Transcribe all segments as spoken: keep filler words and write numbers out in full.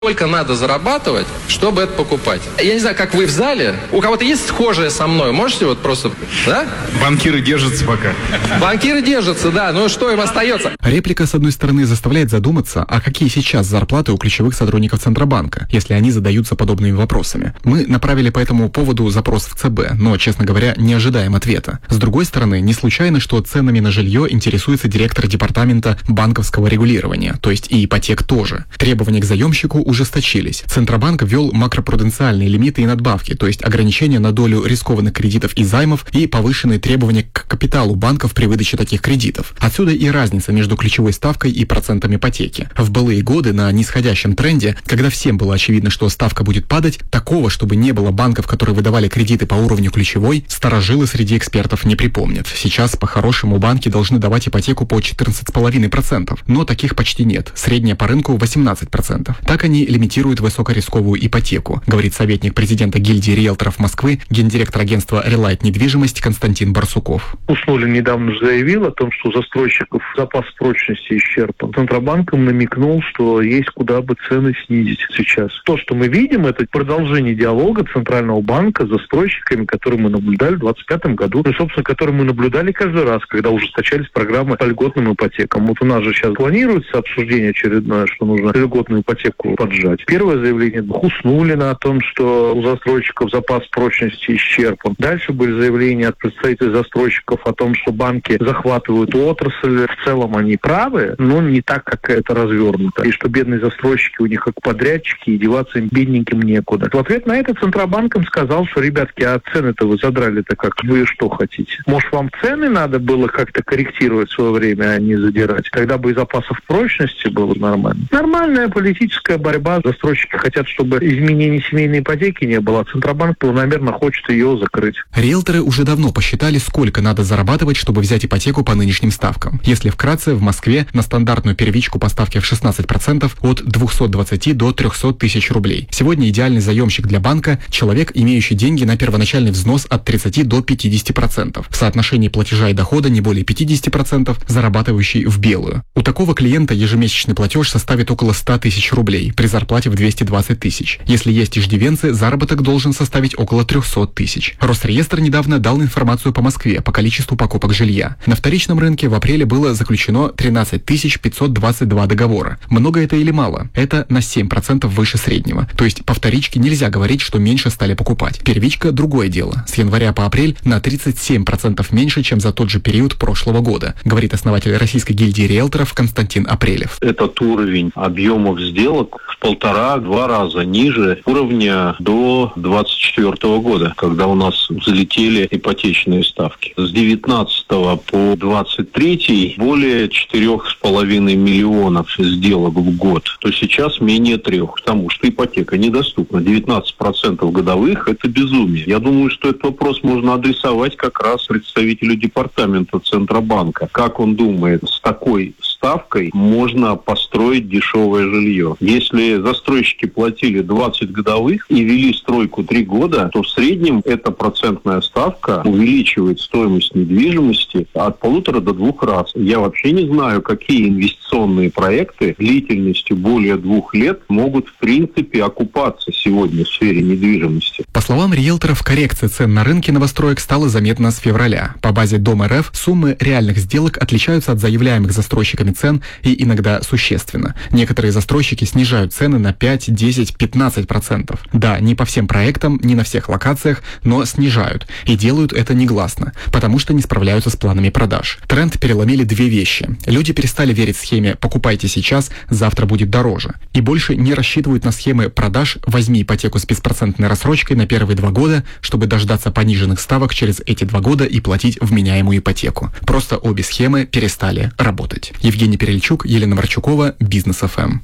Сколько надо зарабатывать, чтобы это покупать? Я не знаю, как вы в зале. У кого-то есть схожее со мной? Можете вот просто... Да? Банкиры держатся пока. Банкиры держатся, да. Ну что им остается? Реплика, с одной стороны, заставляет задуматься, а какие сейчас зарплаты у ключевых сотрудников Центробанка, если они задаются подобными вопросами. Мы направили по этому поводу запрос в ЦБ, но, честно говоря, не ожидаем ответа. С другой стороны, не случайно, что ценами на жилье интересуется директор департамента банковского регулирования, то есть и ипотек тоже. Требования к заемщику ужесточились. Центробанк ввел макропруденциальные лимиты и надбавки, то есть ограничения на долю рискованных кредитов и займов и повышенные требования к капиталу банков при выдаче таких кредитов. Отсюда и разница между ключевой ставкой и процентом ипотеки. В былые годы на нисходящем тренде, когда всем было очевидно, что ставка будет падать, такого, чтобы не было банков, которые выдавали кредиты по уровню ключевой, старожилы среди экспертов не припомнят. Сейчас по-хорошему банки должны давать ипотеку по четырнадцать целых пять десятых процента, но таких почти нет. Средняя по рынку восемнадцать процентов. Так они лимитируют высокорисковую ипотеку, говорит советник президента гильдии риэлторов Москвы, гендиректор агентства «Релайт Недвижимость» Константин Барсуков. Уснулин недавно заявил о том, что у застройщиков запас прочности исчерпан. Центробанком намекнул, что есть куда бы цены снизить сейчас. То, что мы видим, это продолжение диалога Центрального банка с застройщиками, который мы наблюдали в двадцать пятом году, и, собственно, который мы наблюдали каждый раз, когда ужесточались программы по льготным ипотекам. Вот у нас же сейчас планируется обсуждение очередное, что нужно льготную ипотеку поджать. Первое заявление Хуснуллина о том, что у застройщиков запас прочности исчерпан. Дальше были заявления от представителей застройщиков о том, что банки захватывают отрасль. В целом они правы, но не так, как это развернуто. И что бедные застройщики у них как подрядчики, и деваться им бедненьким некуда. В ответ на это Центробанк им сказал, что, ребятки, а цены-то вы задрали-то как? Вы что хотите? Может, вам цены надо было как-то корректировать в свое время, а не задирать? Тогда бы и запасов прочности было нормально. Нормальная политическая борьба. Застройщики хотят, чтобы изменений семейной ипотеки не было, а Центробанк планомерно хочет ее закрыть. Риэлторы уже давно посчитали, сколько надо зарабатывать, чтобы взять ипотеку по нынешним ставкам. Если вкратце, в Москве на стандартную первичку по ставке в шестнадцать процентов от двухсот двадцати до трехсот тысяч рублей. Сегодня идеальный заемщик для банка – человек, имеющий деньги на первоначальный взнос от тридцати до пятидесяти процентов. В соотношении платежа и дохода не более пятидесяти процентов, зарабатывающий в белую. У такого клиента ежемесячный платеж составит около ста тысяч рублей при зарплате в двести двадцать тысяч. Если есть иждивенцы, заработок должен составить около трехсот тысяч. Росреестр недавно дал информацию по Москве по количеству покупок жилья. На вторичном рынке в апреле было заключено тринадцать тысяч пятьсот двадцать два договора. Много это или мало? Это на семь процентов выше среднего. То есть по вторичке нельзя говорить, что меньше стали покупать. Первичка – другое дело. С января по апрель на тридцать семь процентов меньше, чем за тот же период прошлого года, говорит основатель Российской гильдии риэлторов Константин Апрелев. Этот уровень объемов сделок в полтора-два раза ниже уровня до двадцать четвёртого года, когда у нас взлетели ипотечные ставки. С девятнадцатого по двадцать третий более четырех с половиной миллионов сделок в год, то сейчас менее трех, потому что ипотека недоступна. девятнадцать процентов годовых – это безумие. Я думаю, что этот вопрос можно адресовать как раз представителю департамента Центробанка. Как он думает, с такой ставкой можно построить дешевое жилье? Если застройщики платили двадцать годовых и вели стройку три года, то в среднем эта процентная ставка увеличивает стоимость недвижимости от полутора до двух раз. Я вообще не знаю, какие инвестиционные проекты длительностью более двух лет могут в принципе окупаться сегодня в сфере недвижимости. По словам риэлторов, коррекция цен на рынке новостроек стала заметна с февраля. По базе Дом.РФ суммы реальных сделок отличаются от заявляемых застройщиками цен и иногда существенно. Некоторые застройщики снижают цены на пять, десять, пятнадцать процентов. Да, не по всем проектам, не на всех локациях, но снижают. И делают это негласно, потому что не справляются с планами продаж. Тренд переломили две вещи. Люди перестали верить схеме «покупайте сейчас, завтра будет дороже». И больше не рассчитывают на схемы продаж «возьми ипотеку с беспроцентной рассрочкой на первые два года, чтобы дождаться пониженных ставок через эти два года и платить вменяемую ипотеку». Просто обе схемы перестали работать. Евгений Перельчук, Елена Марчукова, Бизнес эф эм.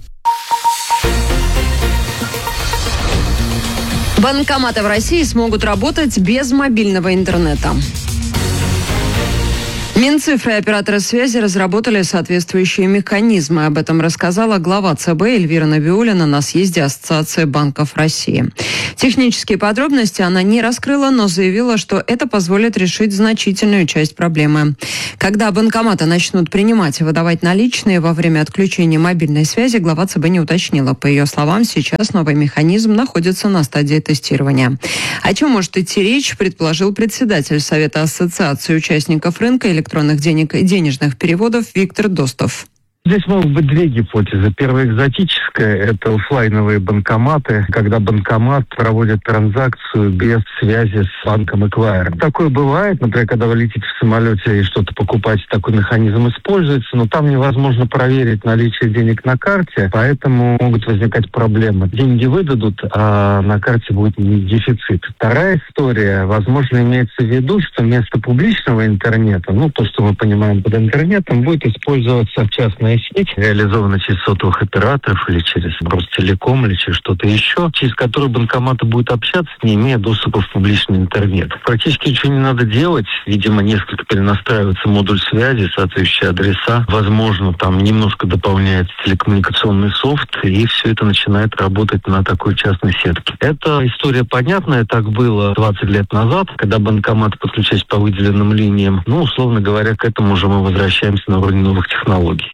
Банкоматы в России смогут работать без мобильного интернета. Минцифры и операторы связи разработали соответствующие механизмы. Об этом рассказала глава ЦБ Эльвира Набиуллина на съезде Ассоциации банков России. Технические подробности она не раскрыла, но заявила, что это позволит решить значительную часть проблемы. Когда банкоматы начнут принимать и выдавать наличные во время отключения мобильной связи, глава ЦБ не уточнила. По ее словам, сейчас новый механизм находится на стадии тестирования. О чем может идти речь, предположил председатель Совета Ассоциации участников рынка электронных денег и денежных переводов Виктор Достов. Здесь могут быть две гипотезы. Первая экзотическая – это офлайновые банкоматы, когда банкомат проводит транзакцию без связи с банком-эквайром. Такое бывает, например, когда вы летите в самолете и что-то покупаете, такой механизм используется, но там невозможно проверить наличие денег на карте, поэтому могут возникать проблемы. Деньги выдадут, а на карте будет дефицит. Вторая история, возможно, имеется в виду, что вместо публичного интернета, ну, то, что мы понимаем под интернетом, будет использоваться частная сеть, реализована через сотовых операторов или через Ростелеком или через что-то еще, через которую банкоматы будут общаться, не имея доступа в публичный интернет. Практически ничего не надо делать. Видимо, несколько перенастраивается модуль связи, соответствующие адреса. Возможно, там немножко дополняется телекоммуникационный софт, и все это начинает работать на такой частной сетке. Эта история понятная. Так было двадцать лет назад, когда банкоматы подключались по выделенным линиям. Ну, условно говоря, к этому уже мы возвращаемся на уровень новых технологий.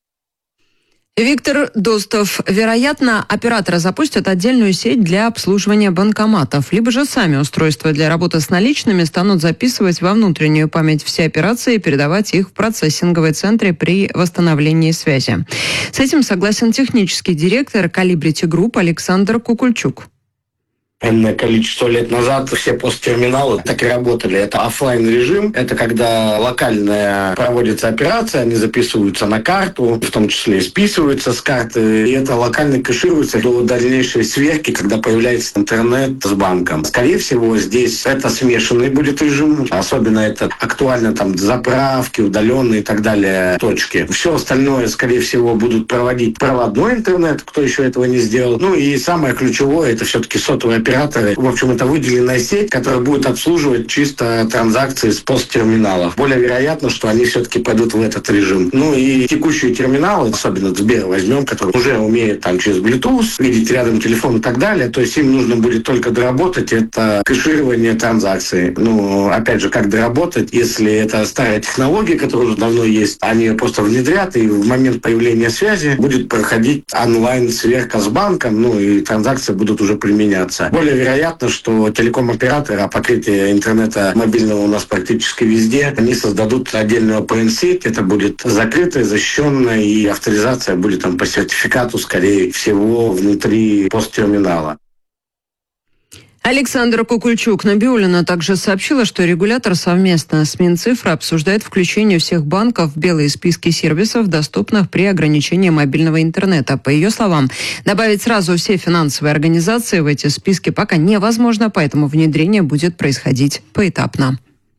Виктор Достов. Вероятно, операторы запустят отдельную сеть для обслуживания банкоматов, либо же сами устройства для работы с наличными станут записывать во внутреннюю память все операции и передавать их в процессинговые центры при восстановлении связи. С этим согласен технический директор Колибрити Групп Александр Кукульчук. Энное количество лет назад все посттерминалы так и работали. Это офлайн режим, это когда локальная проводится операция, они записываются на карту, в том числе и списываются с карты, и это локально кэшируется до дальнейшей сверки, когда появляется интернет с банком. Скорее всего, здесь это смешанный будет режим, особенно это актуально там заправки, удаленные и так далее точки. Все остальное, скорее всего, будут проводить проводной интернет, кто еще этого не сделал. Ну и самое ключевое, это все-таки сотовые операторы. В общем, это выделенная сеть, которая будет обслуживать чисто транзакции с посттерминалов. Более вероятно, что они все-таки пойдут в этот режим. Ну и текущие терминалы, особенно Сбер возьмем, который уже умеет там через Bluetooth видеть рядом телефон и так далее, то есть им нужно будет только доработать это кэширование транзакций. Ну, опять же, как доработать, если это старая технология, которая уже давно есть, они ее просто внедрят, и в момент появления связи будет проходить онлайн-сверка с банком, ну и транзакции будут уже применяться. Более вероятно, что телеком-операторы, а покрытие интернета мобильного у нас практически везде, они создадут отдельную эй пи эн-сеть, это будет закрытая, защищенная, и авторизация будет там по сертификату, скорее всего, внутри посттерминала. Александр Кукульчук. Набиуллина также сообщила, что регулятор совместно с Минцифры обсуждает включение всех банков в белые списки сервисов, доступных при ограничении мобильного интернета. По ее словам, добавить сразу все финансовые организации в эти списки пока невозможно, поэтому внедрение будет происходить поэтапно.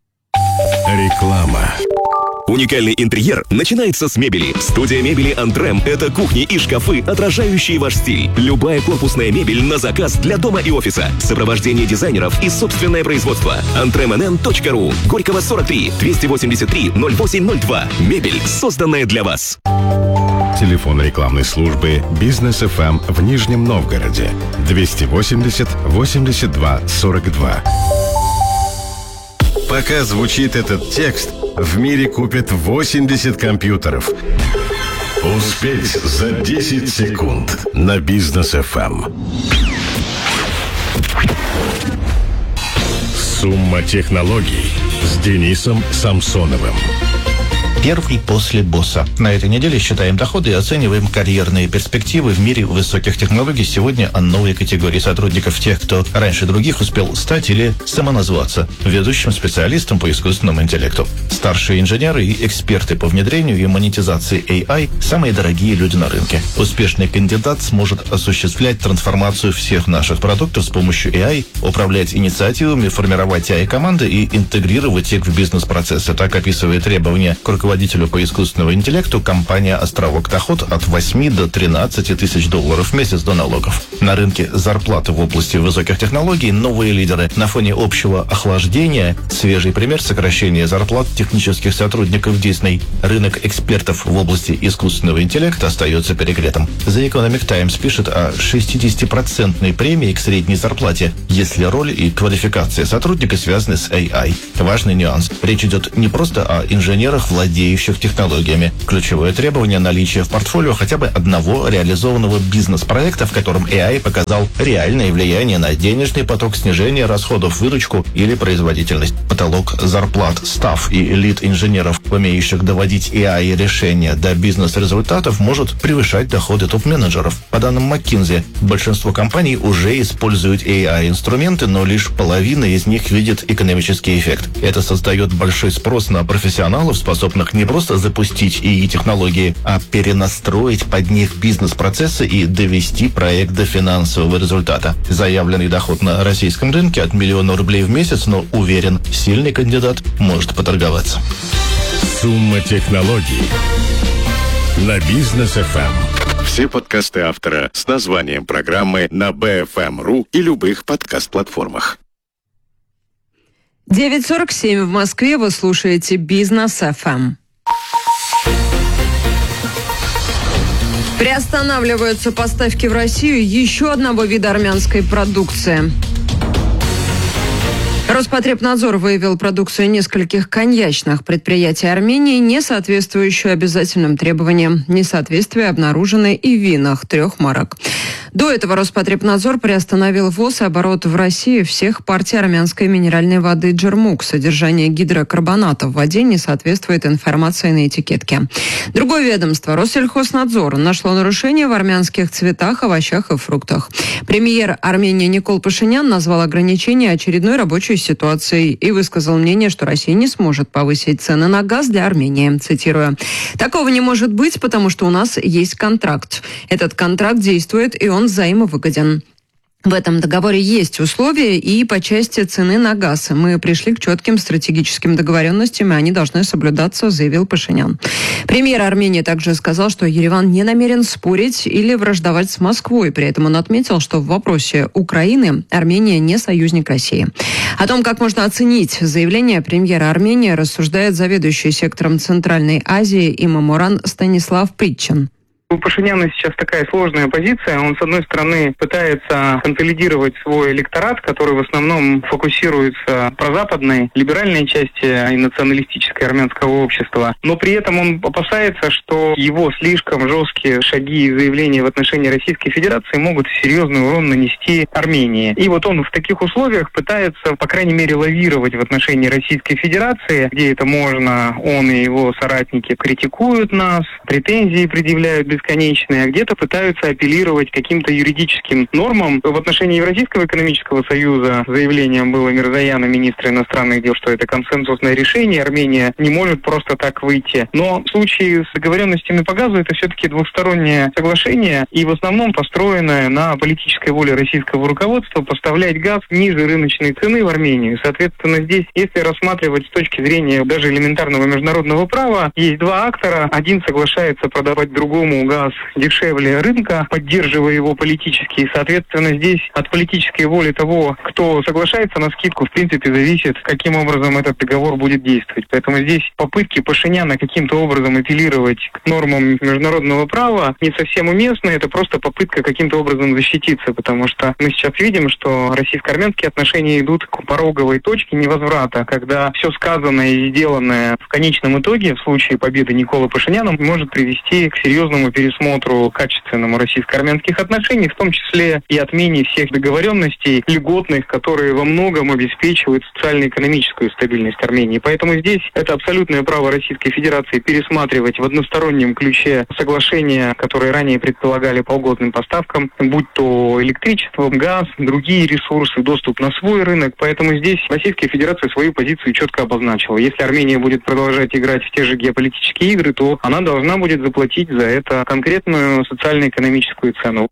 Реклама. Уникальный интерьер начинается с мебели. Студия мебели «Антрем» — это кухни и шкафы, отражающие ваш стиль. Любая корпусная мебель на заказ для дома и офиса. Сопровождение дизайнеров и собственное производство. антрем эн эн точка ру. Горького сорок три, двести восемьдесят три, ноль восемь ноль два. Мебель, созданная для вас. Телефон рекламной службы «Бизнес эф эм» в Нижнем Новгороде. двести восемьдесят восемьдесят два сорок два. Пока звучит этот текст, в мире купят восемьдесят компьютеров. Успеть за десять секунд на Бизнес эф эм. Сумма технологий с Денисом Самсоновым. Первый после босса. На этой неделе считаем доходы и оцениваем карьерные перспективы в мире высоких технологий. Сегодня о новой категории сотрудников, тех, кто раньше других успел стать или самоназваться ведущим специалистом по искусственному интеллекту. Старшие инженеры и эксперты по внедрению и монетизации эй ай – самые дорогие люди на рынке. Успешный кандидат сможет осуществлять трансформацию всех наших продуктов с помощью эй ай, управлять инициативами, формировать эй ай-команды и интегрировать их в бизнес-процессы. Так описывает требования к руководителю по искусственному интеллекту компания «Островок Доход» от восьми до тринадцати тысяч долларов в месяц до налогов. На рынке зарплаты в области высоких технологий новые лидеры. На фоне общего охлаждения свежий пример сокращения зарплат технических сотрудников Disney. Рынок экспертов в области искусственного интеллекта остается перегретым. The Economic Times пишет о шестидесятипроцентной премии к средней зарплате, если роль и квалификация сотрудника связаны с эй ай. Важный нюанс. Речь идет не просто о инженерах, владеющих технологиями. Ключевое требование – наличие в портфолио хотя бы одного реализованного бизнес-проекта, в котором эй ай показал реальное влияние на денежный поток, снижение расходов, выручку или производительность. Потолок зарплат стафф и лид-инженеров, умеющих доводить эй ай-решения до бизнес-результатов, может превышать доходы топ-менеджеров. По данным McKinsey, большинство компаний уже используют эй ай-инструменты, но лишь половина из них видит экономический эффект. Это создает большой спрос на профессионалов, способных не просто запустить эй ай-технологии, а перенастроить под них бизнес-процессы и довести проект до финансового результата. Заявленный доход на российском рынке от миллиона рублей в месяц, но уверен, сильный кандидат может поторговаться. Сумма технологий на Бизнес эф эм. Все подкасты автора с названием программы на би эф эм точка ру и любых подкаст-платформах. девять сорок семь в Москве. Вы слушаете Бизнес эф эм. Приостанавливаются поставки в Россию еще одного вида армянской продукции. Роспотребнадзор выявил продукцию нескольких коньячных предприятий Армении, не соответствующую обязательным требованиям. Несоответствия обнаружены и в винах трех марок. До этого Роспотребнадзор приостановил ввоз и оборот в России всех партий армянской минеральной воды «Джермук». Содержание гидрокарбоната в воде не соответствует информации на этикетке. Другое ведомство, Россельхознадзор, нашло нарушения в армянских цветах, овощах и фруктах. Премьер Армении Никол Пашинян назвал ограничения очередной рабочей ситуацией и высказал мнение, что Россия не сможет повысить цены на газ для Армении. Цитирую: «Такого не может быть, потому что у нас есть контракт. Этот контракт действует, и он взаимовыгоден. В этом договоре есть условия и по части цены на газ. Мы пришли к четким стратегическим договоренностям, и они должны соблюдаться», — заявил Пашинян. Премьер Армении также сказал, что Ереван не намерен спорить или враждовать с Москвой. При этом он отметил, что в вопросе Украины Армения не союзник России. О том, как можно оценить заявление премьера Армении, рассуждает заведующий сектором Центральной Азии Имаморан Станислав Притчин. У Пашиняна сейчас такая сложная позиция. Он, с одной стороны, пытается консолидировать свой электорат, который в основном фокусируется в прозападной, либеральной части и националистической армянского общества. Но при этом он опасается, что его слишком жесткие шаги и заявления в отношении Российской Федерации могут серьезный урон нанести Армении. И вот он в таких условиях пытается, по крайней мере, лавировать в отношении Российской Федерации, где это можно, он и его соратники критикуют нас, претензии предъявляют бесконечные, а где-то пытаются апеллировать к каким-то юридическим нормам. В отношении Евразийского экономического союза заявлением было Мирзояна, министра иностранных дел, что это консенсусное решение, Армения не может просто так выйти. Но в случае с договоренностями по газу это все-таки двустороннее соглашение и в основном построенное на политической воле российского руководства поставлять газ ниже рыночной цены в Армению. Соответственно, здесь, если рассматривать с точки зрения даже элементарного международного права, есть два актора. Один соглашается продавать другому газ дешевле рынка, поддерживая его политически. И, соответственно, здесь от политической воли того, кто соглашается на скидку, в принципе, зависит, каким образом этот договор будет действовать. Поэтому здесь попытки Пашиняна каким-то образом апеллировать к нормам международного права не совсем уместны. Это просто попытка каким-то образом защититься, потому что мы сейчас видим, что российско-армянские отношения идут к пороговой точке невозврата, когда все сказанное и сделанное в конечном итоге, в случае победы Николы Пашиняна, может привести к серьезному пересмотру качественному российско-армянских отношений, в том числе и отмене всех договоренностей льготных, которые во многом обеспечивают социально-экономическую стабильность Армении. Поэтому здесь это абсолютное право Российской Федерации пересматривать в одностороннем ключе соглашения, которые ранее предполагали по льготным поставкам, будь то электричество, газ, другие ресурсы, доступ на свой рынок. Поэтому здесь Российская Федерация свою позицию четко обозначила. Если Армения будет продолжать играть в те же геополитические игры, то она должна будет заплатить за это конкретную социально-экономическую цену.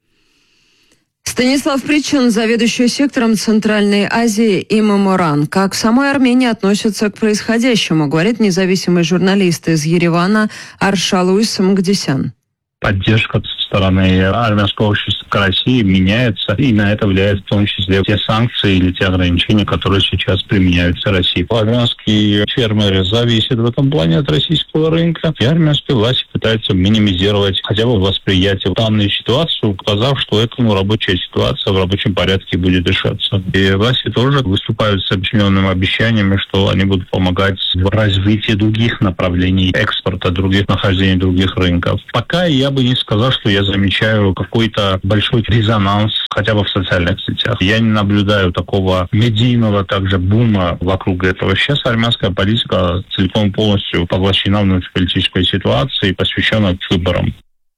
Станислав Притчин, заведующий сектором Центральной Азии Имаморан. Как в самой Армении относятся к происходящему, говорит независимый журналист из Еревана Аршалуис Мгдисян. поддержка со стороны армянского общества к России меняется, и на это влияет в том числе те санкции или те ограничения, которые сейчас применяются Россией. Армянские фермеры зависят в этом плане от российского рынка, и армянские власти пытаются минимизировать хотя бы восприятие данной ситуации, указав, что этому рабочая ситуация в рабочем порядке будет решаться. И власти тоже выступают с определенными обещаниями, что они будут помогать в развитии других направлений экспорта, других нахождений других рынков. Пока я бы не сказал, что я замечаю какой-то большой резонанс, хотя бы в социальных сетях. Я не наблюдаю такого медийного также бума вокруг этого. Сейчас армянская политика целиком полностью поглощена внутриполитической ситуацией, посвященной выборам.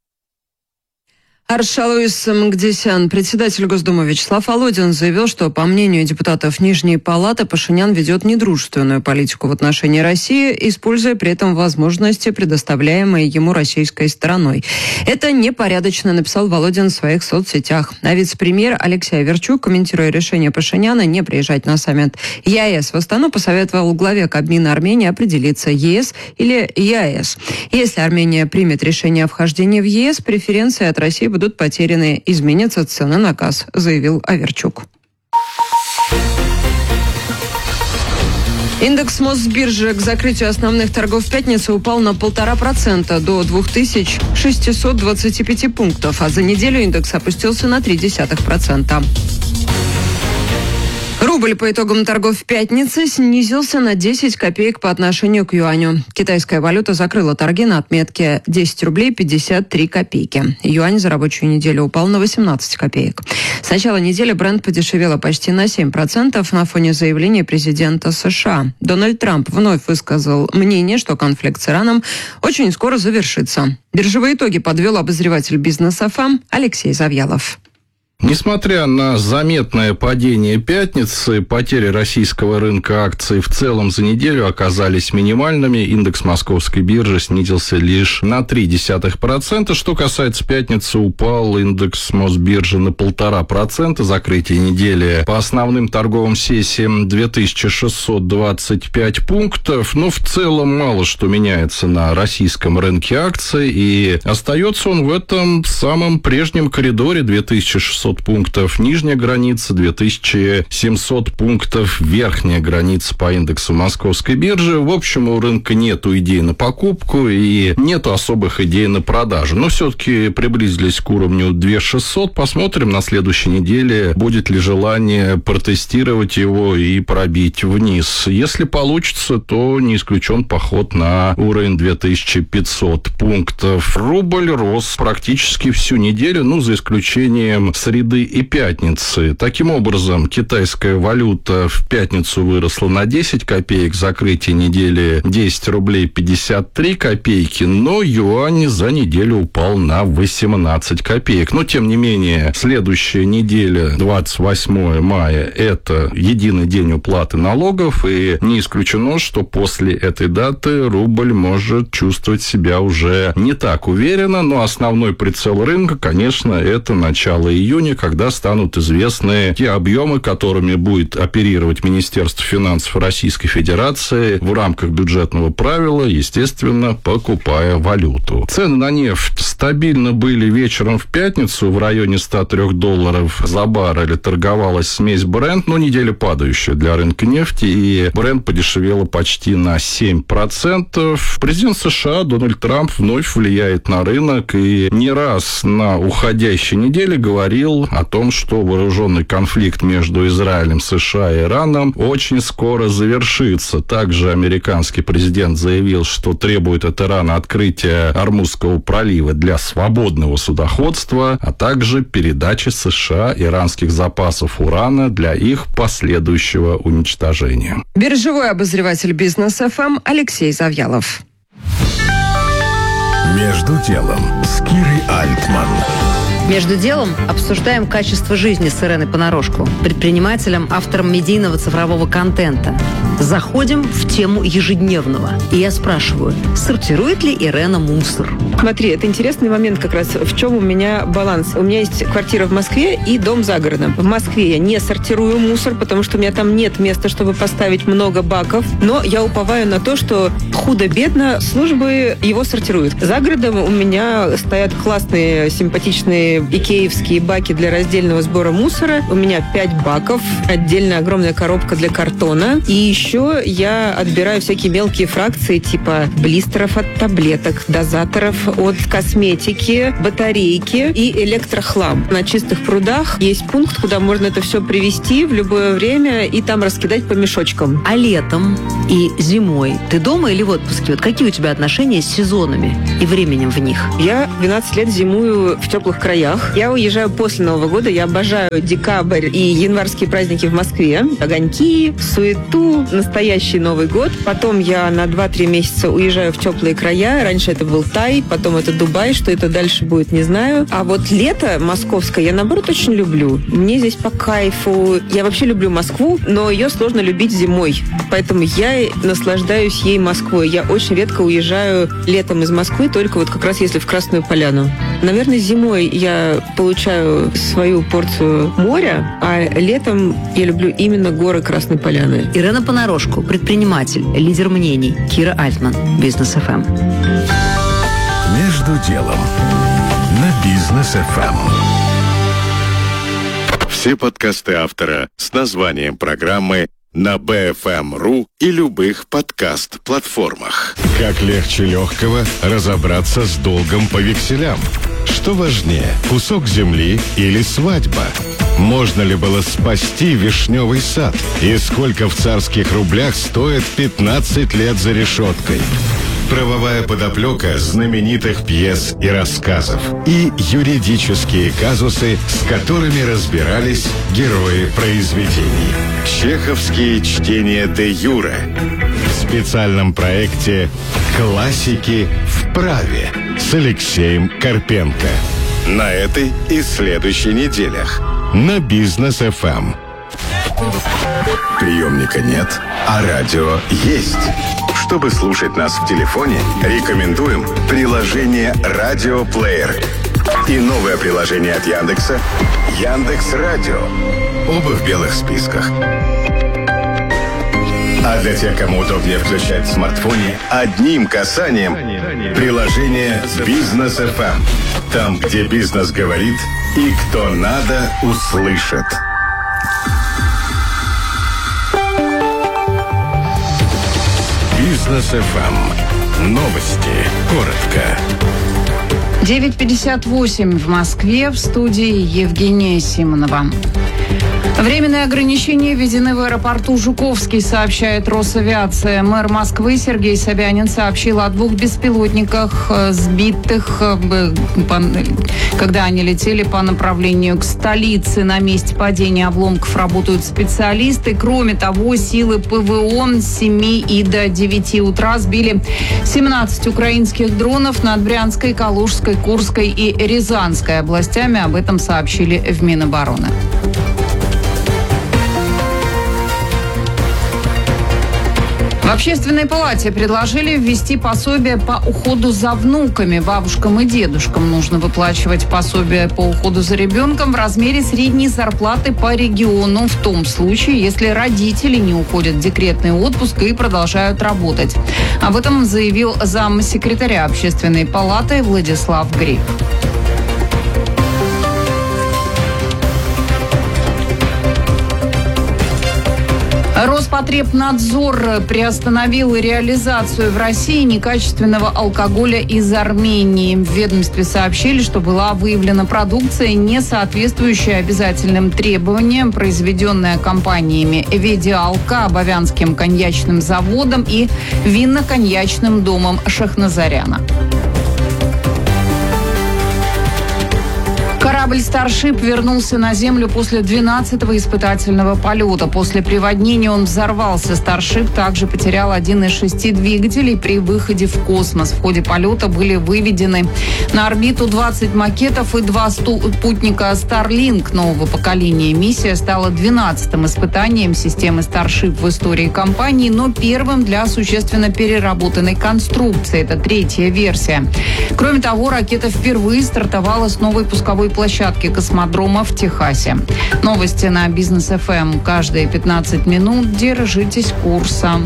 Аршалуис Мгдисян, председатель Госдумы Вячеслав Володин, заявил, что, по мнению депутатов Нижней Палаты, Пашинян ведет недружественную политику в отношении России, используя при этом возможности, предоставляемые ему российской стороной. Это непорядочно, написал Володин в своих соцсетях. А вице-премьер Алексей Аверчук, комментируя решение Пашиняна не приезжать на саммит ЕАЭС в Астану, посоветовал главе Кабмина Армении определиться, ЕС или ЕАЭС. Если Армения примет решение о вхождении в ЕС, преференции от России будут будут потеряны, изменятся цены на газ, заявил Аверчук. Индекс Мосбиржи к закрытию основных торгов в пятницу упал на полтора процента до две тысячи шестьсот двадцать пять пунктов, а за неделю индекс опустился на три десятых процента. Рубль по итогам торгов в пятницу снизился на десять копеек по отношению к юаню. Китайская валюта закрыла торги на отметке десять рублей пятьдесят три копейки. Юань за рабочую неделю упал на восемнадцать копеек. С начала недели бренд подешевела почти на семь процентов на фоне заявления президента США. Дональд Трамп вновь высказал мнение, что конфликт с Ираном очень скоро завершится. Биржевые итоги подвел обозреватель Бизнес эф эм Алексей Завьялов. Несмотря на заметное падение пятницы, потери российского рынка акций в целом за неделю оказались минимальными. Индекс московской биржи снизился лишь на ноль целых три десятых процента. Что касается пятницы, упал индекс Мосбиржи на полтора процента. Закрытие недели по основным торговым сессиям две тысячи шестьсот двадцать пять пунктов. Но в целом мало что меняется на российском рынке акций. И остается он в этом самом прежнем коридоре две тысячи шестьсот пунктов нижняя граница, две тысячи семьсот пунктов верхняя граница по индексу московской биржи. В общем, у рынка нету идей на покупку и нету особых идей на продажу. Но все-таки приблизились к уровню две тысячи шестьсот. Посмотрим на следующей неделе, будет ли желание протестировать его и пробить вниз. Если получится, то не исключен поход на уровень две тысячи пятьсот пунктов. Рубль рос практически всю неделю, ну, за исключением среды и пятницы. Таким образом, китайская валюта в пятницу выросла на десять копеек, закрытие недели десять рублей пятьдесят три копейки, но юань за неделю упал на восемнадцать копеек. Но, тем не менее, следующая неделя, двадцать восьмое мая, это единый день уплаты налогов, и не исключено, что после этой даты рубль может чувствовать себя уже не так уверенно, но основной прицел рынка, конечно, это начало июня, когда станут известны те объемы, которыми будет оперировать Министерство финансов Российской Федерации в рамках бюджетного правила, естественно, покупая валюту. Цены на нефть стабильно были вечером в пятницу в районе ста трёх долларов за баррель. Торговалась смесь Brent, но неделя падающая для рынка нефти, и Brent подешевела почти на семь процентов. Президент США Дональд Трамп вновь влияет на рынок и не раз на уходящей неделе говорил о том, что вооруженный конфликт между Израилем, США и Ираном очень скоро завершится. Также американский президент заявил, что требует от Ирана открытия Ормузского пролива для свободного судоходства, а также передачи США иранских запасов урана для их последующего уничтожения. Биржевой обозреватель Бизнес эф эм Алексей Завьялов. Между делом с Кирой Альтман. Между делом обсуждаем качество жизни с Иреной Понарошку, предпринимателем, автором медийного цифрового контента. Заходим в тему ежедневного. И я спрашиваю, сортирует ли Ирена мусор? Смотри, это интересный момент как раз. В чем у меня баланс? У меня есть квартира в Москве и дом за городом. В Москве я не сортирую мусор, потому что у меня там нет места, чтобы поставить много баков. Но я уповаю на то, что худо-бедно службы его сортируют. За городом у меня стоят классные, симпатичные икеевские баки для раздельного сбора мусора. У меня пять баков, отдельно огромная коробка для картона. И еще я отбираю всякие мелкие фракции, типа блистеров от таблеток, дозаторов от косметики, батарейки и электрохлам. На чистых прудах есть пункт, куда можно это все привезти в любое время и там раскидать по мешочкам. А летом и зимой ты дома или в отпуске? Вот какие у тебя отношения с сезонами и временем в них? Я двенадцать лет зимую в теплых краях. Я уезжаю после Нового года. Я обожаю декабрь и январские праздники в Москве. Огоньки, суету, настоящий Новый год. Потом я на два-три месяца уезжаю в теплые края. Раньше это был Тай, потом это Дубай. Что это дальше будет, не знаю. А вот лето московское я, наоборот, очень люблю. Мне здесь по кайфу. Я вообще люблю Москву, но ее сложно любить зимой. Поэтому я наслаждаюсь ей Москвой. Я очень редко уезжаю летом из Москвы, только вот как раз если в Красную Поляну. Наверное, зимой я получаю свою порцию моря, а летом я люблю именно горы Красной Поляны. Ирена Понарошку, предприниматель, лидер мнений. Кира Альтман, Бизнес эф эм. Между делом на Бизнес эф эм. Все подкасты автора с названием программы на би эф эм точка ру и любых подкаст-платформах. Как легче легкого разобраться с долгом по векселям? Что важнее, кусок земли или свадьба? Можно ли было спасти вишневый сад? И сколько в царских рублях стоит пятнадцать лет за решеткой? Правовая подоплека знаменитых пьес и рассказов. И юридические казусы, с которыми разбирались герои произведений. Чеховские чтения де юре. В специальном проекте «Классики в праве» с Алексеем Карпенко. На этой и следующей неделях на Бизнес эф эм. Приемника нет, а радио есть. Чтобы слушать нас в телефоне, рекомендуем приложение «Радиоплеер» и новое приложение от Яндекса «Яндекс.Радио». Оба в белых списках. А для тех, кому удобнее включать в смартфоне, одним касанием приложение «Бизнес эф эм». Там, где бизнес говорит и кто надо, услышит. Бизнес эф эм. Новости. Коротко. девять пятьдесят восемь в Москве. В студии Евгения Симонова. Временные ограничения введены в аэропорту Жуковский, сообщает Росавиация. Мэр Москвы Сергей Собянин сообщил о двух беспилотниках, сбитых, когда они летели по направлению к столице. На месте падения обломков работают специалисты. Кроме того, силы ПВО с семи и до девяти утра сбили семнадцать украинских дронов над Брянской, Калужской, Курской и Рязанской областями. Об этом сообщили в Минобороны. В Общественной палате предложили ввести пособие по уходу за внуками. Бабушкам и дедушкам нужно выплачивать пособие по уходу за ребенком в размере средней зарплаты по региону, в том случае, если родители не уходят в декретный отпуск и продолжают работать. Об этом заявил замсекретаря Общественной палаты Владислав Гриб. Роспотребнадзор приостановил реализацию в России некачественного алкоголя из Армении. В ведомстве сообщили, что была выявлена продукция, не соответствующая обязательным требованиям, произведенная компаниями «Ведиалка», Абовянским коньячным заводом и винно-коньячным домом Шахназаряна. Корабль «Старшип» вернулся на Землю после двенадцатого испытательного полета. После приводнения он взорвался. «Старшип» также потерял один из шести двигателей при выходе в космос. В ходе полета были выведены на орбиту двадцать макетов и два спутника Starlink нового поколения. Миссия стала двенадцатым испытанием системы «Старшип» в истории компании, но первым для существенно переработанной конструкции. Это третья версия. Кроме того, ракета впервые стартовала с новой пусковой площадки космодрома в Техасе. Новости на Бизнес эф эм. Каждые пятнадцать минут держитесь курса.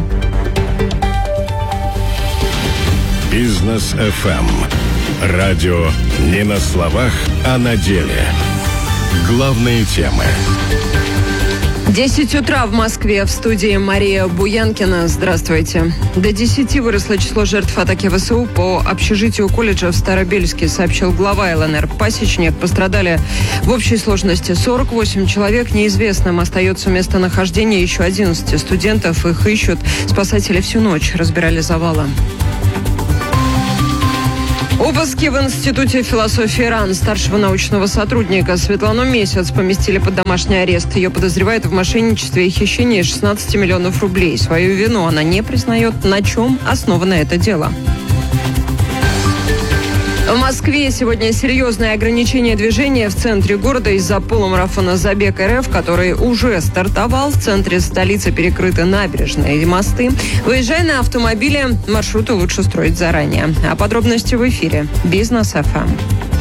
Бизнес эф эм. Радио не на словах, а на деле. Главные темы. десять утра в Москве. В студии Мария Буянкина. Здравствуйте. До десяти выросло число жертв атаки ВСУ по общежитию колледжа в Старобельске, сообщил глава эл эн эр «Пасечник». Пострадали в общей сложности сорок восемь человек. Неизвестным остается местонахождение еще одиннадцати студентов. Их ищут. Спасатели всю ночь разбирали завалы. Обыски в Институте философии РАН. Старшего научного сотрудника Светлану Месяц поместили под домашний арест. Ее подозревают в мошенничестве и хищении шестнадцати миллионов рублей. Свою вину она не признает. На чем основано это дело? В Москве сегодня серьезное ограничение движения в центре города из-за полумарафона «Забег эр эф», который уже стартовал. В центре столицы перекрыты набережные и мосты. Выезжая на автомобиле, маршруты лучше строить заранее. А подробности в эфире. Бизнес эф эм.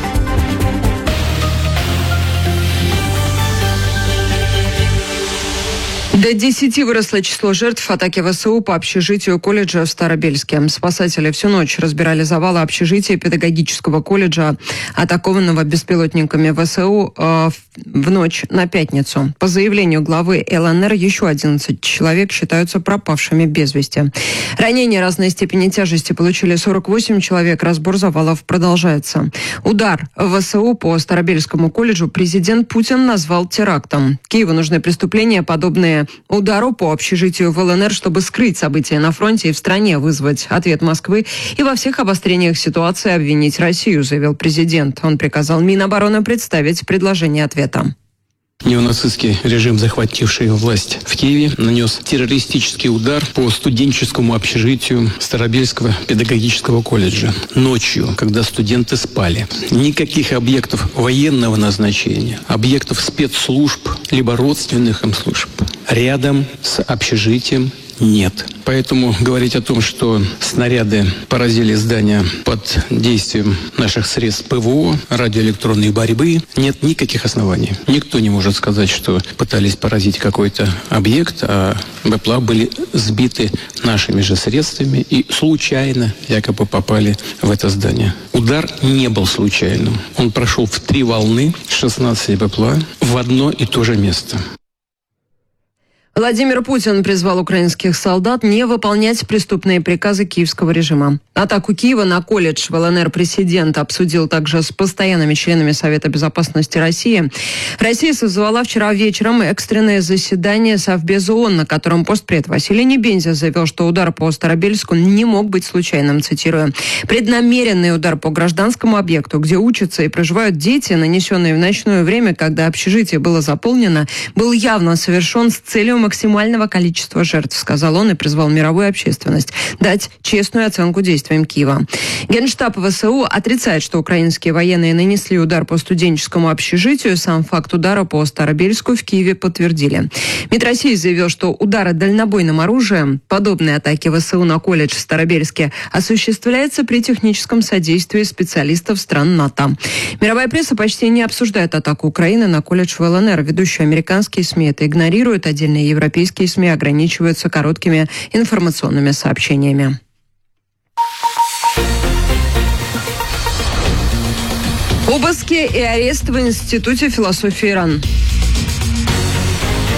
До десяти выросло число жертв атаки ВСУ по общежитию колледжа в Старобельске. Спасатели всю ночь разбирали завалы общежития педагогического колледжа, атакованного беспилотниками ВСУ э, в ночь на пятницу. По заявлению главы эл эн эр, еще одиннадцать человек считаются пропавшими без вести. Ранения разной степени тяжести получили сорок восемь человек. Разбор завалов продолжается. Удар ВСУ по Старобельскому колледжу президент Путин назвал терактом. Киеву нужны преступления, подобные удару по общежитию в эл эн эр, чтобы скрыть события на фронте и в стране, вызвать ответ Москвы и во всех обострениях ситуации обвинить Россию, заявил президент. Он приказал Минобороны представить предложение ответа. Неонацистский режим, захвативший власть в Киеве, нанес террористический удар по студенческому общежитию Старобельского педагогического колледжа ночью, когда студенты спали. Никаких объектов военного назначения, объектов спецслужб, либо родственных им служб рядом с общежитием нет. Поэтому говорить о том, что снаряды поразили здание под действием наших средств ПВО, радиоэлектронной борьбы, нет никаких оснований. Никто не может сказать, что пытались поразить какой-то объект, а БПЛА были сбиты нашими же средствами и случайно якобы попали в это здание. Удар не был случайным. Он прошел в три волны, шестнадцать БПЛА, в одно и то же место. Владимир Путин призвал украинских солдат не выполнять преступные приказы киевского режима. Атаку Киева на колледж в эл эн эр президент обсудил также с постоянными членами Совета безопасности России. Россия созвала вчера вечером экстренное заседание Совбеза ООН, на котором постпред Василий Небензя заявил, что удар по Старобельску не мог быть случайным, цитирую. «Преднамеренный удар по гражданскому объекту, где учатся и проживают дети, нанесенный в ночное время, когда общежитие было заполнено, был явно совершен с целью максимального количества жертв», сказал он и призвал мировую общественность дать честную оценку действиям Киева. Генштаб ВСУ отрицает, что украинские военные нанесли удар по студенческому общежитию. Сам факт удара по Старобельску в Киеве подтвердили. МИД России заявил, что удары дальнобойным оружием, подобные атаки ВСУ на колледж в Старобельске, осуществляются при техническом содействии специалистов стран НАТО. Мировая пресса почти не обсуждает атаку Украины на колледж в эл эн эр. Ведущие американские СМИ это игнорируют, отдельные европейские СМИ ограничиваются короткими информационными сообщениями. Обыски и арест в Институте философии РАН.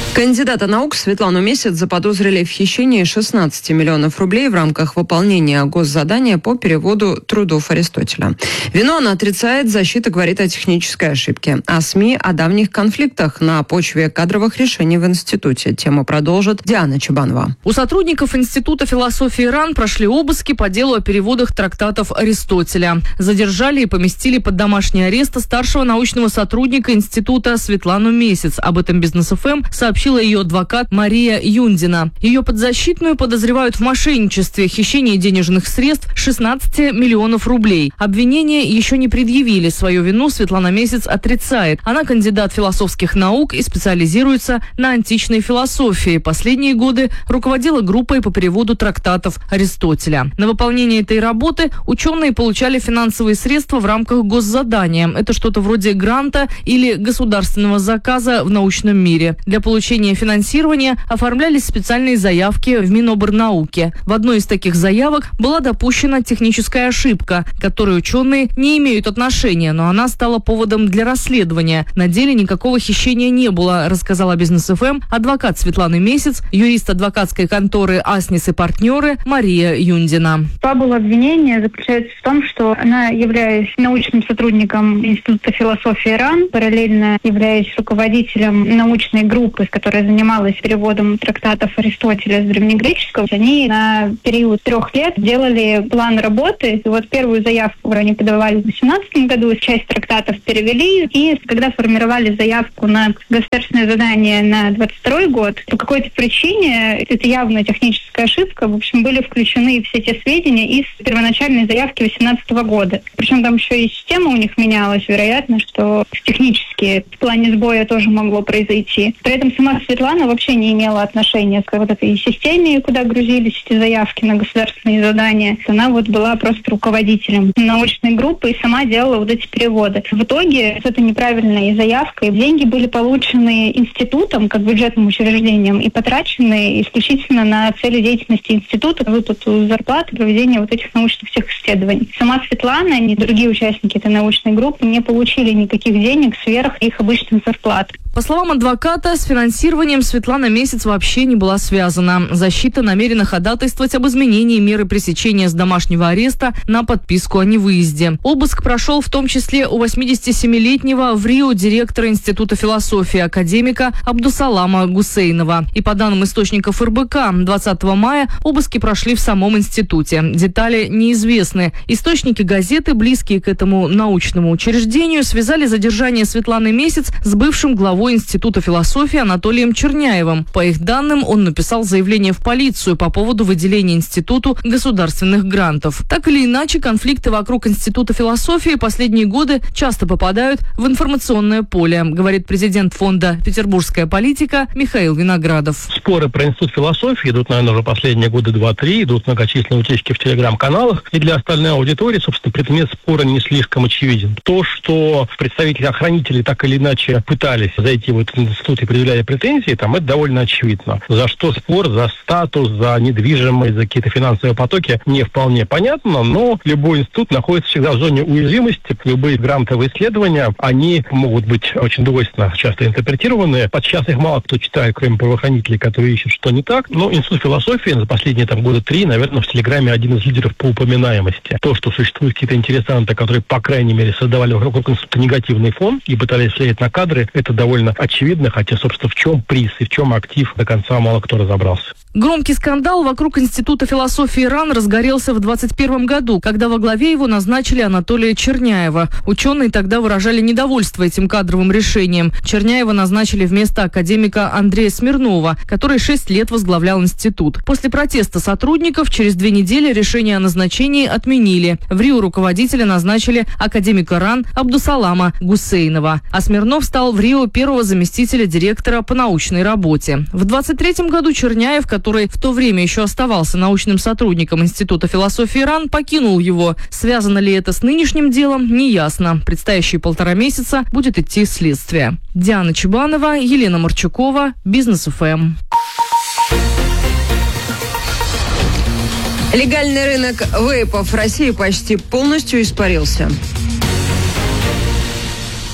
Кандидата наук Светлану Месяц заподозрили в хищении шестнадцати миллионов рублей в рамках выполнения госзадания по переводу трудов Аристотеля. Вину она отрицает, защита говорит о технической ошибке. А СМИ о давних конфликтах на почве кадровых решений в институте. Тему продолжит Диана Чебанова. У сотрудников Института философии РАН прошли обыски по делу о переводах трактатов Аристотеля. Задержали и поместили под домашний арест старшего научного сотрудника института Светлану Месяц. Об этом Бизнес эф эм сообщила ее адвокат Мария Юндина. Ее подзащитную подозревают в мошенничестве, хищении денежных средств шестнадцати миллионов рублей. Обвинения еще не предъявили. Свою вину Светлана Месяц отрицает. Она кандидат философских наук и специализируется на античной философии. Последние годы руководила группой по переводу трактатов Аристотеля. На выполнение этой работы ученые получали финансовые средства в рамках госзадания. Это что-то вроде гранта или государственного заказа в научном мире. Для получения финансирования оформлялись специальные заявки в Минобрнауке. В одной из таких заявок была допущена техническая ошибка, к которой ученые не имеют отношения, но она стала поводом для расследования. На деле никакого хищения не было, рассказала Бизнес эф эм адвокат Светланы Месяц, юрист адвокатской конторы «Аснис и партнеры» Мария Юндина. Фабула обвинения заключается в том, что она, являясь научным сотрудником Института философии РАН, параллельно являясь руководителем научной группы, с которая занималась переводом трактатов Аристотеля с древнегреческого, они на период трех лет делали план работы. И вот первую заявку они подавали в две тысячи восемнадцатом году, часть трактатов перевели, и когда формировали заявку на государственное задание на двадцать второй год, по какой-то причине, это явно техническая ошибка, в общем, были включены все те сведения из первоначальной заявки две тысячи восемнадцатого года. Причем там еще и система у них менялась, вероятно, что технически в плане сбоя тоже могло произойти. При этом сама Светлана вообще не имела отношения к вот этой системе, куда грузились эти заявки на государственные задания. Она вот была просто руководителем научной группы и сама делала вот эти переводы. В итоге это неправильная заявка, и деньги были получены институтом, как бюджетным учреждением, и потрачены исключительно на цели деятельности института, выплату зарплаты, проведение вот этих научных всех исследований. Сама Светлана, ни другие участники этой научной группы не получили никаких денег сверх их обычных зарплат. По словам адвоката, с финансированием Светлана Месяц вообще не была связана. Защита намерена ходатайствовать об изменении меры пресечения с домашнего ареста на подписку о невыезде. Обыск прошел в том числе у восьмидесятисемилетнего в Рио директора Института философии академика Абдусалама Гусейнова. И по данным источников эр бэ ка, двадцатого мая обыски прошли в самом институте. Детали неизвестны. Источники газеты, близкие к этому научному учреждению, связали задержание Светланы Месяц с бывшим главой Института философии Анатолием Черняевым. По их данным, он написал заявление в полицию по поводу выделения институту государственных грантов. Так или иначе, конфликты вокруг Института философии последние годы часто попадают в информационное поле, говорит президент фонда «Петербургская политика» Михаил Виноградов. Споры про Институт философии идут, наверное, уже последние годы два-три, идут многочисленные утечки в телеграм-каналах, и для остальной аудитории, собственно, предмет спора не слишком очевиден. То, что представители охранителей так или иначе пытались зайти в этот институт и предъявляли претензии, там это довольно очевидно. За что спор, за статус, за недвижимость, за какие-то финансовые потоки не вполне понятно, но любой институт находится всегда в зоне уязвимости. Любые грантовые исследования, они могут быть очень двойственно часто интерпретированы. Подчас их мало кто читает, кроме правоохранителей, которые ищут, что не так. Но Институт философии за последние там года три, наверное, в Телеграме один из лидеров по упоминаемости. То, что существуют какие-то интересанты, которые, по крайней мере, создавали вокруг института негативный фон и пытались влиять на кадры, это довольно очевидно, хотя, собственно, в чем приз и в чем актив, до конца мало кто разобрался. Громкий скандал вокруг Института философии РАН разгорелся в двадцать первом году, когда во главе его назначили Анатолия Черняева. Ученые тогда выражали недовольство этим кадровым решением. Черняева назначили вместо академика Андрея Смирнова, который шесть лет возглавлял институт. После протеста сотрудников через две недели решение о назначении отменили. В Рио руководителя назначили академика РАН Абдусалама Гусейнова, а Смирнов стал в Рио первого заместителя директора по научной работе. В двадцать третьем году Черняев, который в то время еще оставался научным сотрудником Института философии РАН, покинул его. Связано ли это с нынешним делом, неясно. Предстоящие полтора месяца будет идти следствие. Диана Чебанова, Елена Марчукова, Бизнес эф эм. Легальный рынок вейпов в России почти полностью испарился.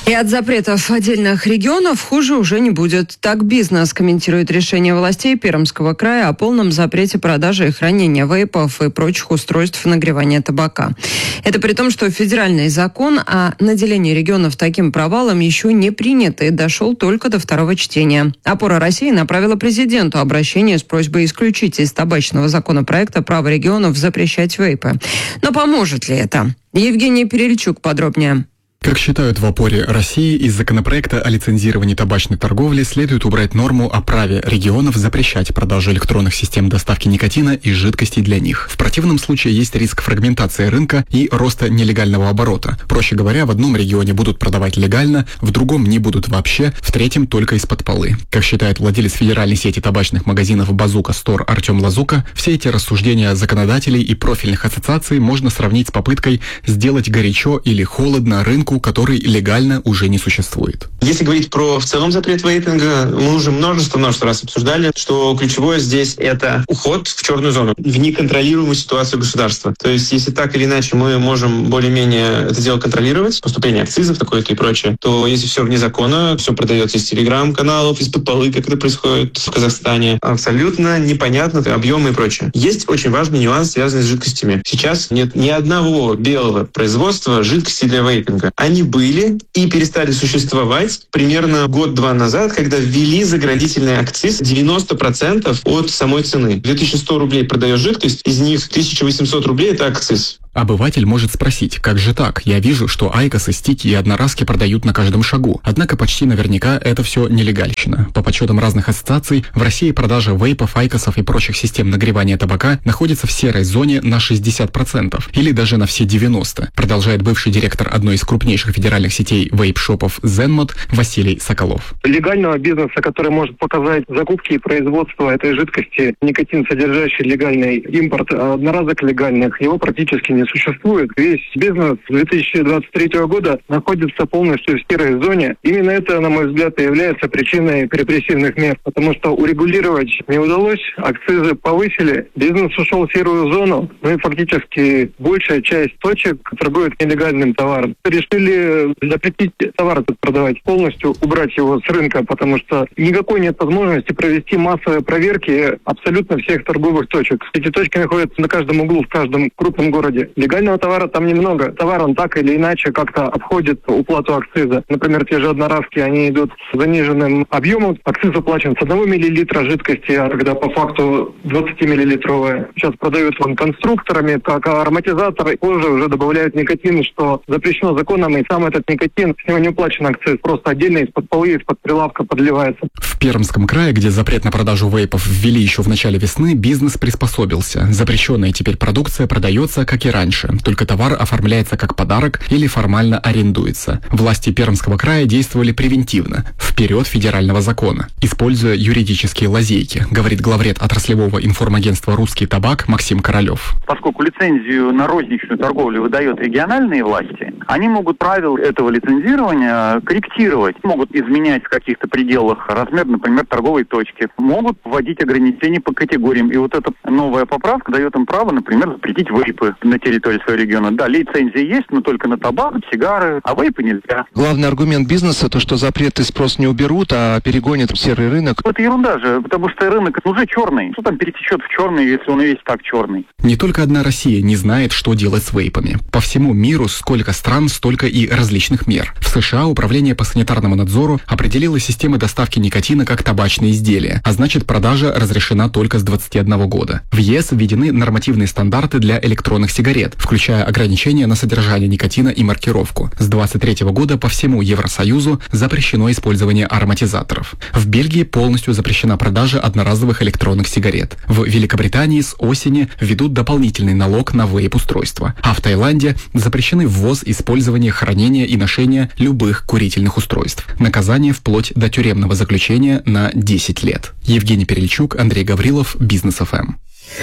И от запретов отдельных регионов хуже уже не будет. Так «Бизнес» комментирует решение властей Пермского края о полном запрете продажи и хранения вейпов и прочих устройств нагревания табака. Это при том, что федеральный закон о наделении регионов таким провалом еще не принят и дошел только до второго чтения. «Опора России» направила президенту обращение с просьбой исключить из табачного законопроекта право регионов запрещать вейпы. Но поможет ли это? Евгений Перельчук подробнее. Как считают в «Опоре России», из законопроекта о лицензировании табачной торговли следует убрать норму о праве регионов запрещать продажу электронных систем доставки никотина и жидкостей для них. В противном случае есть риск фрагментации рынка и роста нелегального оборота. Проще говоря, в одном регионе будут продавать легально, в другом не будут вообще, в третьем только из-под полы. Как считает владелец федеральной сети табачных магазинов «Базука Стор» Артем Лазука, все эти рассуждения законодателей и профильных ассоциаций можно сравнить с попыткой сделать горячо или холодно рынку, который легально уже не существует. Если говорить про в целом запрет вейпинга, мы уже множество, множество раз обсуждали, что ключевое здесь это уход в черную зону, в неконтролируемую ситуацию государства. То есть, если так или иначе мы можем более-менее это дело контролировать, поступление акцизов такое-то и прочее, то если все вне закона, все продается из телеграм-каналов, из-под полы, как это происходит в Казахстане, абсолютно непонятно объемы и прочее. Есть очень важный нюанс, связанный с жидкостями. Сейчас нет ни одного белого производства жидкости для вейпинга. Они были и перестали существовать примерно год-два назад, когда ввели заградительный акциз девяносто процентов от самой цены. две тысячи сто рублей продаешь жидкость, из них тысяча восемьсот рублей – это акциз. Обыватель может спросить, как же так? Я вижу, что айкосы, стики и одноразки продают на каждом шагу. Однако почти наверняка это все нелегальщина. По подсчетам разных ассоциаций, в России продажа вейпов, айкосов и прочих систем нагревания табака находится в серой зоне на шестьдесят процентов или даже на все девяносто процентов, продолжает бывший директор одной из крупнейших федеральных сетей вейп-шопов ZenMod Василий Соколов. Легального бизнеса, который может показать закупки и производство этой жидкости, никотин содержащий легальный импорт одноразок легальных, его практически не существует. Весь бизнес с две тысячи двадцать третьего года находится полностью в серой зоне. Именно это, на мой взгляд, и является причиной репрессивных мер, потому что урегулировать не удалось, акцизы повысили, бизнес ушел в серую зону, ну и фактически большая часть точек торгуют нелегальным товаром. Решили запретить товар этот продавать, полностью убрать его с рынка, потому что никакой нет возможности провести массовые проверки абсолютно всех торговых точек. Эти точки находятся на каждом углу, в каждом крупном городе. Легального товара там немного. Товар он так или иначе как-то обходит уплату акциза. Например, те же одноразки, они идут с заниженным объемом. Акциз оплачен с одного миллилитра жидкости, а когда по факту двадцатимиллилитровая. Сейчас продают вон конструкторами, как ароматизаторы. Позже уже добавляют никотин, что запрещено законом, и сам этот никотин, с него не уплачен акциз. Просто отдельно из-под полы, из-под прилавка подливается. В Пермском крае, где запрет на продажу вейпов ввели еще в начале весны, бизнес приспособился. Запрещенная теперь продукция продается, как и раньше. Только товар оформляется как подарок или формально арендуется. Власти Пермского края действовали превентивно, вперед федерального закона, используя юридические лазейки, говорит главред отраслевого информагентства «Русский табак» Максим Королев. Поскольку лицензию на розничную торговлю выдают региональные власти, они могут правила этого лицензирования корректировать, могут изменять в каких-то пределах размер, например, торговой точки, могут вводить ограничения по категориям. И вот эта новая поправка дает им право, например, запретить вейпы на территории своего региона. Да, лицензия есть, но только на табак, сигары, а вейпы нельзя. Главный аргумент бизнеса то, что запреты спрос не уберут, а перегонят в серый рынок. Это ерунда же, потому что рынок уже черный. Что там перетечет в черный, если он и весь так черный? Не только одна Россия не знает, что делать с вейпами. По всему миру сколько стран, столько и различных мер. В США Управление по санитарному надзору определило системы доставки никотина как табачные изделия, а значит продажа разрешена только с двадцати одного года. В ЕС введены нормативные стандарты для электронных сигарет, включая ограничения на содержание никотина и маркировку. С двадцать третьего года по всему Евросоюзу запрещено использование ароматизаторов. В Бельгии полностью запрещена продажа одноразовых электронных сигарет. В Великобритании с осени введут дополнительный налог на вейп-устройства. А в Таиланде запрещены ввоз, использование, хранение и ношение любых курительных устройств. Наказание вплоть до тюремного заключения на десять лет. Евгений Перельчук, Андрей Гаврилов, Бизнес эф эм.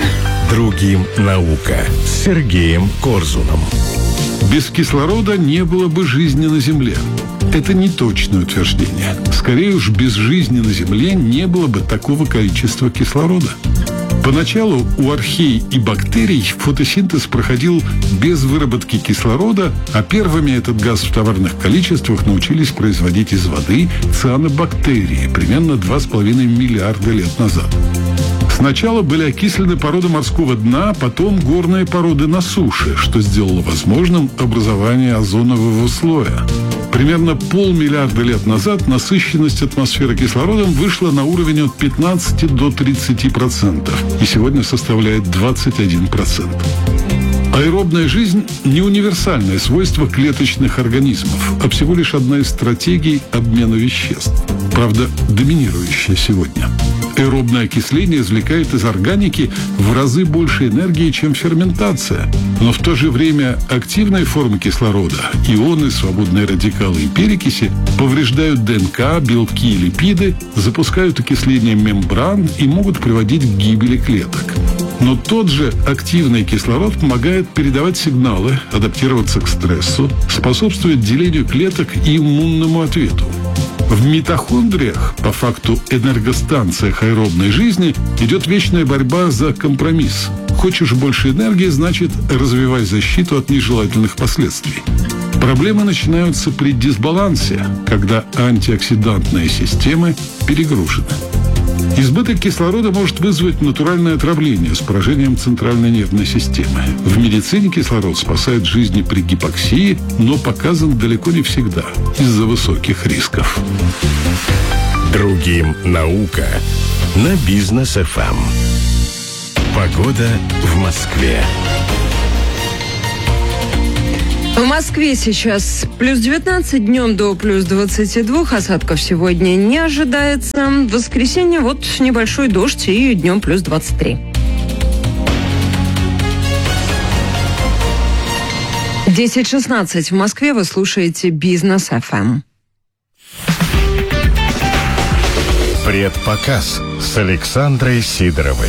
Другим наука с Сергеем Корзуном. Без кислорода не было бы жизни на Земле. Это не точное утверждение. Скорее уж, без жизни на Земле не было бы такого количества кислорода. Поначалу у архей и бактерий фотосинтез проходил без выработки кислорода, а первыми этот газ в товарных количествах научились производить из воды цианобактерии примерно два с половиной миллиарда лет назад. Сначала были окислены породы морского дна, потом горные породы на суше, что сделало возможным образование озонового слоя. Примерно полмиллиарда лет назад насыщенность атмосферы кислородом вышла на уровень от пятнадцати до тридцати процентов и сегодня составляет двадцать один процент. Аэробная жизнь – не универсальное свойство клеточных организмов, а всего лишь одна из стратегий обмена веществ. Правда, доминирующая сегодня. Аэробное окисление извлекает из органики в разы больше энергии, чем ферментация. Но в то же время активные формы кислорода, ионы, свободные радикалы и перекиси, повреждают ДНК, белки и липиды, запускают окисление мембран и могут приводить к гибели клеток. Но тот же активный кислород помогает передавать сигналы, адаптироваться к стрессу, способствует делению клеток и иммунному ответу. В митохондриях, по факту энергостанциях аэробной жизни, идет вечная борьба за компромисс. Хочешь больше энергии, значит, развивай защиту от нежелательных последствий. Проблемы начинаются при дисбалансе, когда антиоксидантные системы перегружены. Избыток кислорода может вызвать натуральное отравление с поражением центральной нервной системы. В медицине кислород спасает жизни при гипоксии, но показан далеко не всегда из-за высоких рисков. Другим наука на Бизнес эф эм. Погода в Москве. В Москве сейчас плюс девятнадцать, днем до плюс двадцати двух, осадков сегодня не ожидается. В воскресенье вот небольшой дождь и днем плюс двадцать три. десять шестнадцать в Москве, вы слушаете Бизнес эф эм. Предпоказ с Александрой Сидоровой.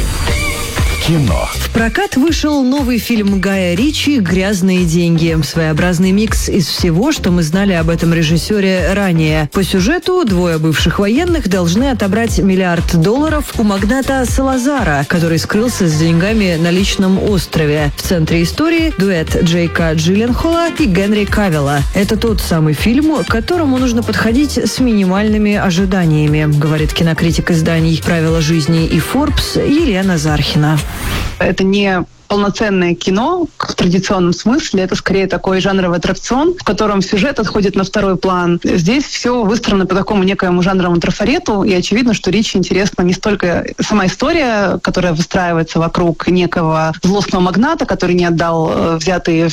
Кино. В прокат вышел новый фильм Гая Ричи «Грязные деньги». Своеобразный микс из всего, что мы знали об этом режиссере ранее. По сюжету двое бывших военных должны отобрать миллиард долларов у магната Салазара, который скрылся с деньгами на личном острове. В центре истории дуэт Джейка Джилленхола и Генри Кавилла. Это тот самый фильм, к которому нужно подходить с минимальными ожиданиями, говорит кинокритик изданий «Правила жизни» и Forbes Елена Зархина. Это не полноценное кино в традиционном смысле. Это скорее такой жанровый аттракцион, в котором сюжет отходит на второй план. Здесь все выстроено по такому некоему жанровому трафарету, и очевидно, что Ричи интересна не столько сама история, которая выстраивается вокруг некого злостного магната, который не отдал взятые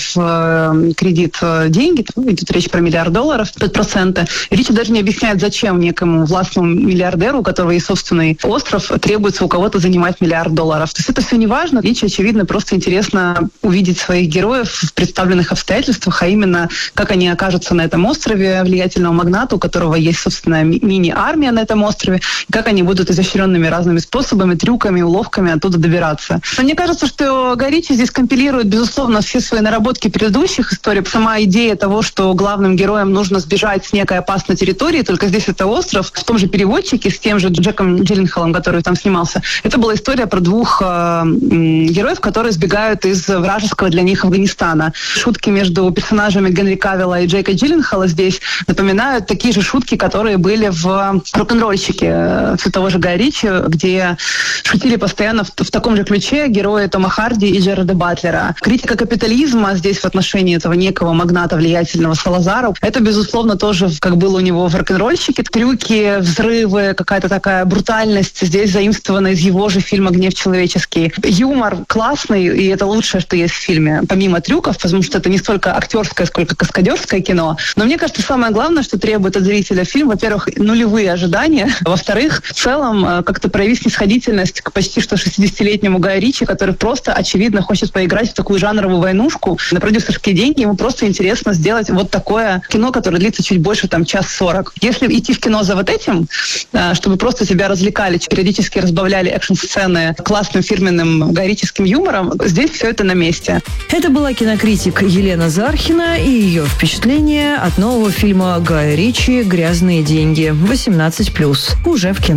в кредит деньги. Идет речь про миллиард долларов, пять процентов. Ричи даже не объясняет, зачем некому властному миллиардеру, у которого есть собственный остров, требуется у кого-то занимать миллиард долларов. То есть это все не важно. Ричи, очевидно, просто интересно увидеть своих героев в представленных обстоятельствах, а именно, как они окажутся на этом острове влиятельного магната, у которого есть, собственно, ми- мини-армия на этом острове, и как они будут изощренными разными способами, трюками, уловками оттуда добираться. Но мне кажется, что Гай Ричи здесь компилирует, безусловно, все свои наработки предыдущих историй. Сама идея того, что главным героям нужно сбежать с некой опасной территории, только здесь это остров, в том же «Переводчике» с тем же Джеком Джилленхолом, который там снимался. Это была история про двух э, героев, которые сбегают из вражеского для них Афганистана. Шутки между персонажами Генри Кавилла и Джейка Джилленхола здесь напоминают такие же шутки, которые были в «Рок-н-ролльщике» все того же Гая Ричи, где шутили постоянно в, в таком же ключе герои Тома Харди и Джерарда Батлера. Критика капитализма здесь в отношении этого некого магната влиятельного Салазара, это, безусловно, тоже, как было у него в «Рок-н-ролльщике». Трюки, взрывы, какая-то такая брутальность здесь заимствована из его же фильма «Гнев человеческий». Юмор классный, и это лучшее, что есть в фильме, помимо трюков, потому что это не столько актерское, сколько каскадерское кино. Но мне кажется, самое главное, что требует от зрителя фильм, во-первых, нулевые ожидания, во-вторых, в целом как-то проявить снисходительность к почти что шестидесятилетнему Гаю Ричи, который просто, очевидно, хочет поиграть в такую жанровую войнушку на продюсерские деньги. Ему просто интересно сделать вот такое кино, которое длится чуть больше, там, час сорок. Если идти в кино за вот этим, чтобы просто тебя развлекали, периодически разбавляли экшн-сцены классным фирменным гайрическим юмором, здесь все это на месте. Это была кинокритик Елена Зархина и ее впечатления от нового фильма Гая Ричи «Грязные деньги» восемнадцать плюс. Уже в кино.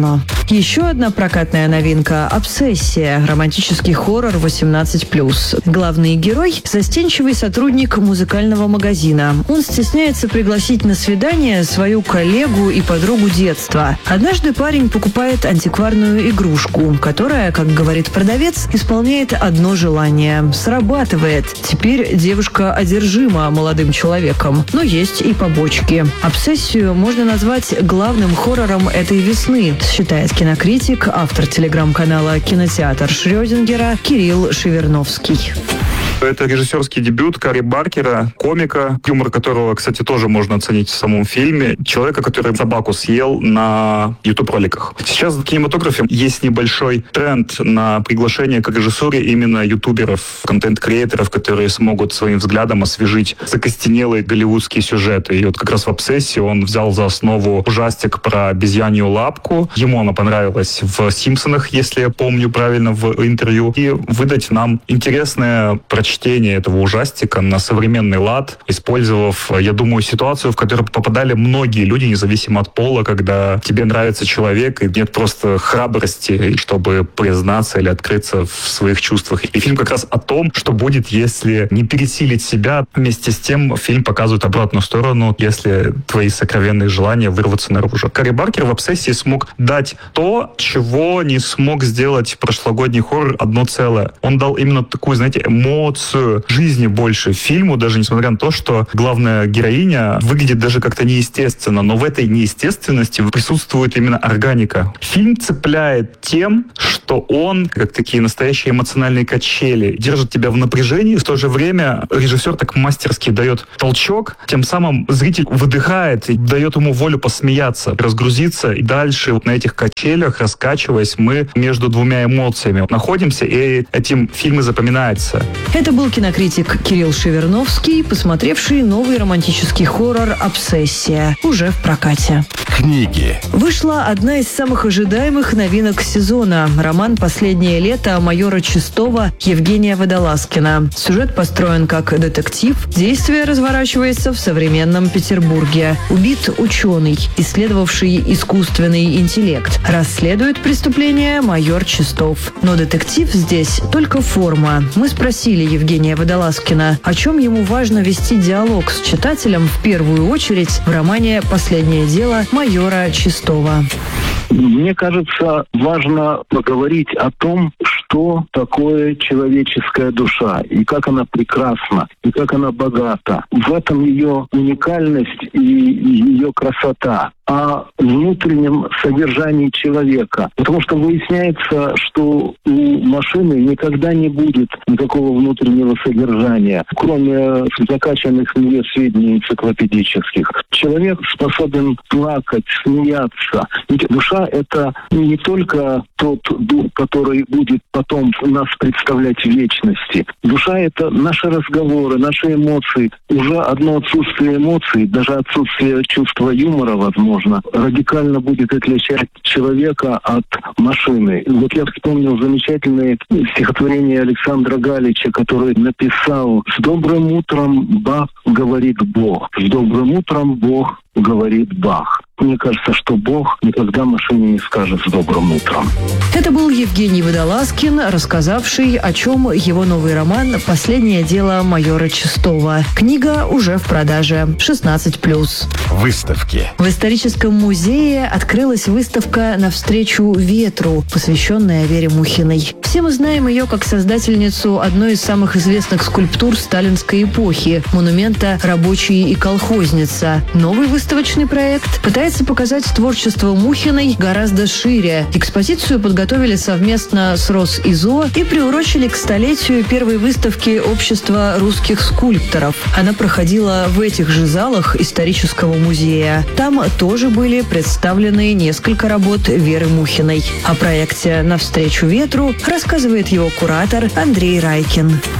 Еще одна прокатная новинка – «Обсессия» – романтический хоррор восемнадцать плюс. Главный герой – застенчивый сотрудник музыкального магазина. Он стесняется пригласить на свидание свою коллегу и подругу детства. Однажды парень покупает антикварную игрушку, которая, как говорит продавец, исполняет одно желание. Срабатывает. Теперь девушка одержима молодым человеком. Но есть и побочки. «Обсессию» можно назвать главным хоррором этой весны, считает кинокритик, автор телеграм-канала «Кинотеатр Шрёдингера» Кирилл Шеверновский. Это режиссерский дебют Кари Баркера, комика, юмор которого, кстати, тоже можно оценить в самом фильме. Человека, который собаку съел на ютуб-роликах. Сейчас в кинематографе есть небольшой тренд на приглашение к режиссуре именно ютуберов, контент-креаторов, которые смогут своим взглядом освежить закостенелые голливудские сюжеты. И вот как раз в «Обсессии» он взял за основу ужастик про обезьянью лапку. Ему она понравилась в «Симпсонах», если я помню правильно в интервью. И выдать нам интересное прочтение чтение этого ужастика на современный лад, использовав, я думаю, ситуацию, в которую попадали многие люди, независимо от пола, когда тебе нравится человек, и нет просто храбрости, чтобы признаться или открыться в своих чувствах. И фильм как раз о том, что будет, если не пересилить себя. Вместе с тем фильм показывает обратную сторону, если твои сокровенные желания вырвутся наружу. Кари Баркер в «Обсессии» смог дать то, чего не смог сделать прошлогодний хоррор «Одно целое». Он дал именно такую, знаете, эмоцию, жизни больше фильму, даже несмотря на то, что главная героиня выглядит даже как-то неестественно, но в этой неестественности присутствует именно органика. Фильм цепляет тем, что он, как такие настоящие эмоциональные качели, держит тебя в напряжении, в то же время режиссер так мастерски дает толчок, тем самым зритель выдыхает и дает ему волю посмеяться, разгрузиться, и дальше вот на этих качелях, раскачиваясь, мы между двумя эмоциями находимся, и этим фильм и запоминается. Это был кинокритик Кирилл Шеверновский, посмотревший новый романтический хоррор «Обсессия», уже в прокате. Книги. Вышла одна из самых ожидаемых новинок сезона – роман «Последнее лето» майора Чистова Евгения Водолазкина. Сюжет построен как детектив. Действие разворачивается в современном Петербурге. Убит ученый, исследовавший искусственный интеллект. Расследует преступление майор Чистов. Но детектив здесь только форма. Мы спросили Евгения Водолазкина, о чем ему важно вести диалог с читателем в первую очередь в романе «Последнее дело» майора Чистова. Мне кажется, важно поговорить о том, что такое человеческая душа, и как она прекрасна, и как она богата. В этом ее уникальность и ее красота. О внутреннем содержании человека. Потому что выясняется, что у машины никогда не будет никакого внутреннего содержания, кроме закачанных в нее сведений энциклопедических. Человек способен плакать, смеяться. Ведь душа — это не только тот дух, который будет потом нас представлять в вечности. Душа — это наши разговоры, наши эмоции. Уже одно отсутствие эмоций, даже отсутствие чувства юмора, возможно, радикально будет отличать человека от машины. Вот я вспомнил замечательное стихотворение Александра Галича, который написал: «С добрым утром, Бах, говорит Бог. С добрым утром, Бог, говорит Бах». Мне кажется, что Бог никогда машине не скажет «с добрым утром». Это был Евгений Водолазкин, рассказавший, о чем его новый роман «Последнее дело майора Чистова». Книга уже в продаже. шестнадцать плюс. Выставки. В историческом музее открылась выставка «Навстречу ветру», посвященная Вере Мухиной. Все мы знаем ее как создательницу одной из самых известных скульптур сталинской эпохи – монумента «Рабочий и колхозница». Новый выставочный проект пытается показать творчество Мухиной гораздо шире. Экспозицию подготовили совместно с Росизо и приурочили к столетию первой выставки Общества русских скульпторов. Она проходила в этих же залах исторического музея. Там тоже были представлены несколько работ Веры Мухиной. О проекте «Навстречу ветру» рассказывает его куратор Андрей Райкин.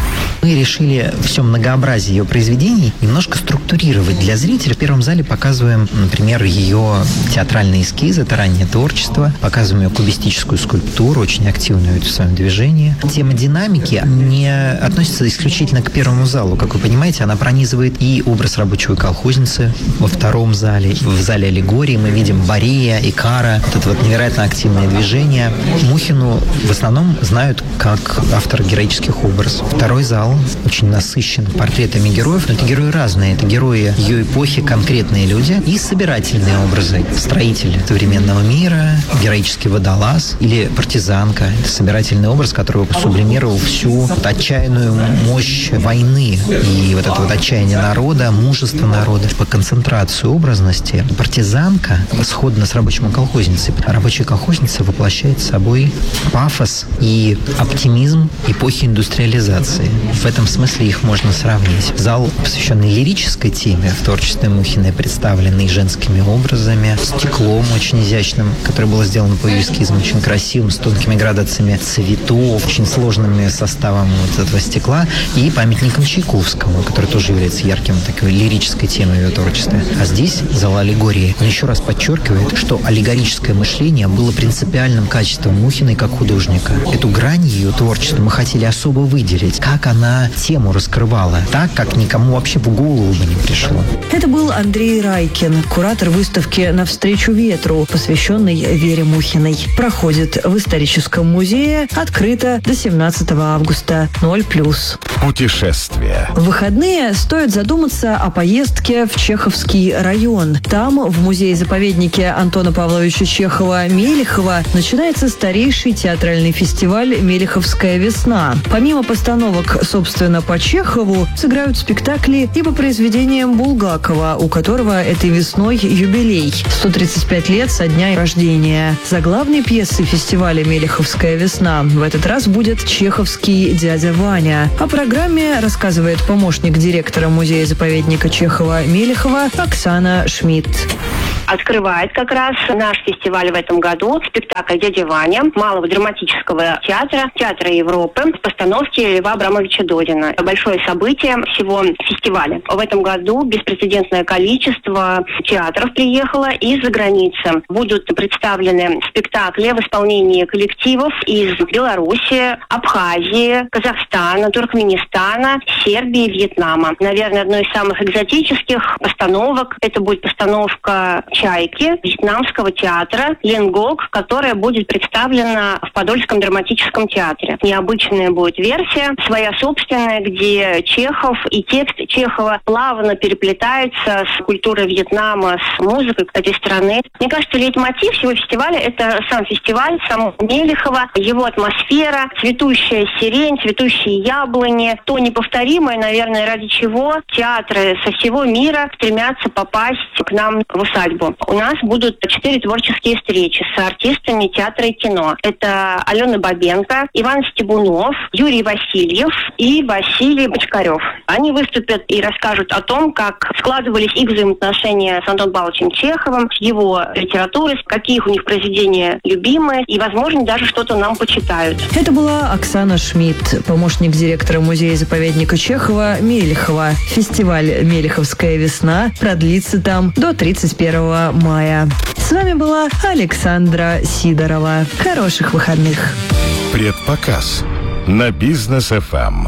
Мы решили все многообразие ее произведений немножко структурировать для зрителя. В первом зале показываем, например, ее театральные эскизы, это раннее творчество. Показываем ее кубистическую скульптуру, очень активную в своем движении. Тема динамики не относится исключительно к первому залу. Как вы понимаете, она пронизывает и образ рабочей колхозницы во втором зале. В зале аллегории мы видим Борея, Икара. Вот это вот невероятно активное движение. Мухину в основном знают как автора героических образов. Второй зал очень насыщен портретами героев, но это герои разные. Это герои ее эпохи, конкретные люди и собирательные образы. Строитель современного мира, героический водолаз или партизанка. Это собирательный образ, который сублимировал всю вот отчаянную мощь войны и вот это вот отчаяние народа, мужество народа. По концентрации образности партизанка сходна с рабочим колхозницей. Рабочая колхозница воплощает собой пафос и оптимизм эпохи индустриализации. В этом смысле их можно сравнить. Зал, посвященный лирической теме, в творчестве Мухиной представленный женскими образами, стеклом очень изящным, которое было сделано по ее эскизам, очень красивым, с тонкими градациями цветов, очень сложными составом вот этого стекла, и памятником Чайковскому, который тоже является ярким такой лирической темой ее творчества. А здесь зал аллегории. Он еще раз подчеркивает, что аллегорическое мышление было принципиальным качеством Мухиной как художника. Эту грань ее творчества мы хотели особо выделить, как она тему раскрывала, так, как никому вообще в голову бы не пришло. Это был Андрей Райкин, куратор выставки «Навстречу ветру», посвященной Вере Мухиной. Проходит в историческом музее, открыто до семнадцатого августа, ноль плюс. Путешествия. В выходные стоит задуматься о поездке в Чеховский район. Там, в музее-заповеднике Антона Павловича Чехова-Мелихова, начинается старейший театральный фестиваль «Мелиховская весна». Помимо постановок, собственно, по Чехову, сыграют спектакли и по произведениям Булгакова, у которого этой весной юбилей – сто тридцать пять лет со дня рождения. Заглавной пьесой фестиваля «Мелиховская весна» в этот раз будет чеховский «Дядя Ваня». О программе рассказывает помощник директора музея-заповедника Чехова-Мелихова Оксана Шмидт. Открывает как раз наш фестиваль в этом году спектакль «Дядя Ваня» Малого драматического театра, Театра Европы в постановке Льва Абрамовича Додина. Большое событие всего фестиваля. В этом году беспрецедентное количество театров приехало из-за границы. Будут представлены спектакли в исполнении коллективов из Беларуси, Абхазии, Казахстана, Туркменистана, Сербии, Вьетнама. Наверное, одной из самых экзотических постановок это будет постановка «Чайки» вьетнамского театра «Ленгок», которая будет представлена в Подольском драматическом театре. Необычная будет версия, своя собственная, где Чехов и текст Чехова плавно переплетаются с культурой Вьетнама, с музыкой этой страны. Мне кажется, лейтмотив всего фестиваля – это сам фестиваль, сам Мелихова, его атмосфера, цветущая сирень, цветущие яблони, то неповторимое, наверное, ради чего театры со всего мира стремятся попасть к нам в усадьбу. У нас будут четыре творческие встречи с артистами театра и кино. Это Алена Бабенко, Иван Стебунов, Юрий Васильев и Василий Бочкарев. Они выступят и расскажут о том, как складывались их взаимоотношения с Антоном Павловичем Чеховым, с его литературой, какие у них произведения любимые, и, возможно, даже что-то нам почитают. Это была Оксана Шмидт, помощник директора музея-заповедника Чехова-Мелихова. Фестиваль «Мелиховская весна» продлится там до тридцать первого мая. С вами была Александра Сидорова. Хороших выходных. Предпоказ на Бизнес эф эм.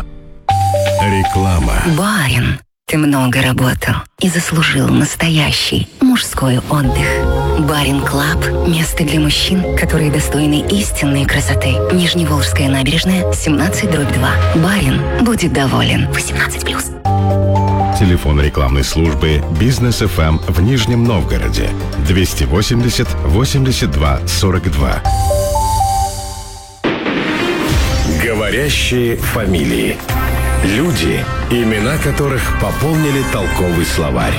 Реклама. Барин, ты много работал и заслужил настоящий мужской отдых. Барин Клаб – место для мужчин, которые достойны истинной красоты. Нижневолжская набережная, семнадцать дробь два. Барин будет доволен. восемнадцать плюс. Телефон рекламной службы Бизнес эф эм в Нижнем Новгороде двести восемьдесят восемьдесят два сорок два. Говорящие фамилии. Люди, имена которых пополнили толковый словарь.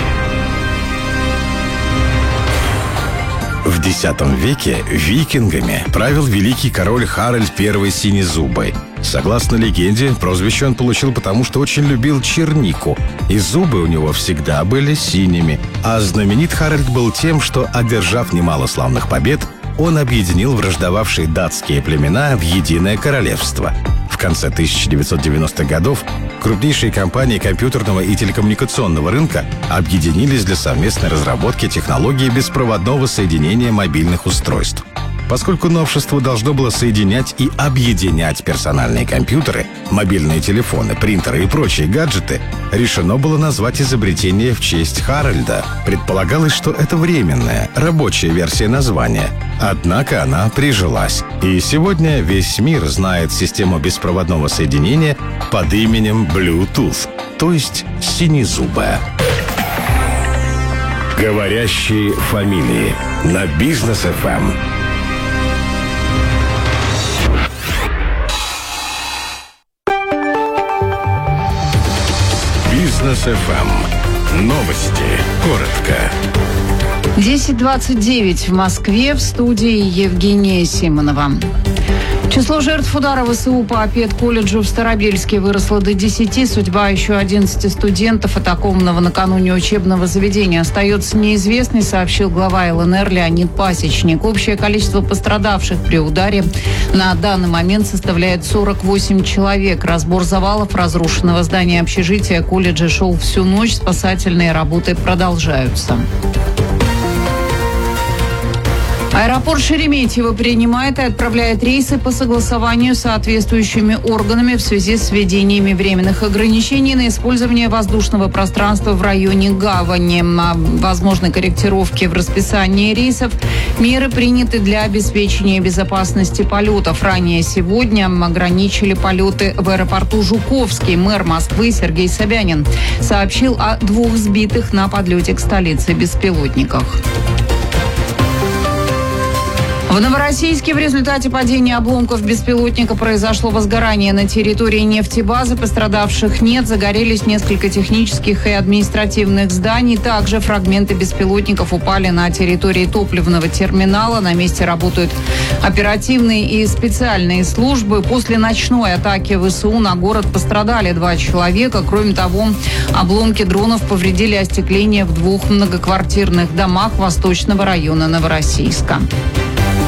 В десятом веке викингами правил великий король Харальд I Синезубый. Согласно легенде, прозвище он получил потому, что очень любил чернику, и зубы у него всегда были синими. А знаменит Харальд был тем, что, одержав немало славных побед, он объединил враждовавшие датские племена в единое королевство. В конце тысяча девятьсот девяностых годов крупнейшие компании компьютерного и телекоммуникационного рынка объединились для совместной разработки технологии беспроводного соединения мобильных устройств. Поскольку новшество должно было соединять и объединять персональные компьютеры, мобильные телефоны, принтеры и прочие гаджеты, решено было назвать изобретение в честь Харальда. Предполагалось, что это временная, рабочая версия названия. Однако она прижилась. И сегодня весь мир знает систему беспроводного соединения под именем Bluetooth, то есть синезубая. Говорящие фамилии на Бизнес эф эм. Бизнес эф эм. Новости. Коротко. десять двадцать девять в Москве, в студии Евгения Симонова. Число жертв удара ВСУ по педколледжу в Старобельске выросло до десяти. Судьба еще одиннадцати студентов, атакованного накануне учебного заведения, остается неизвестной, сообщил глава эл эн эр Леонид Пасечник. Общее количество пострадавших при ударе на данный момент составляет сорок восемь человек. Разбор завалов разрушенного здания общежития колледжа шел всю ночь. Спасательные работы продолжаются. Аэропорт Шереметьево принимает и отправляет рейсы по согласованию с соответствующими органами в связи с введениями временных ограничений на использование воздушного пространства в районе гавани. О возможной корректировке в расписании рейсов меры приняты для обеспечения безопасности полетов. Ранее сегодня ограничили полеты в аэропорту Жуковский. Мэр Москвы Сергей Собянин сообщил о двух сбитых на подлете к столице беспилотниках. В Новороссийске в результате падения обломков беспилотника произошло возгорание на территории нефтебазы. Пострадавших нет. Загорелись несколько технических и административных зданий. Также фрагменты беспилотников упали на территории топливного терминала. На месте работают оперативные и специальные службы. После ночной атаки ВСУ на город пострадали два человека. Кроме того, обломки дронов повредили остекление в двух многоквартирных домах Восточного района Новороссийска.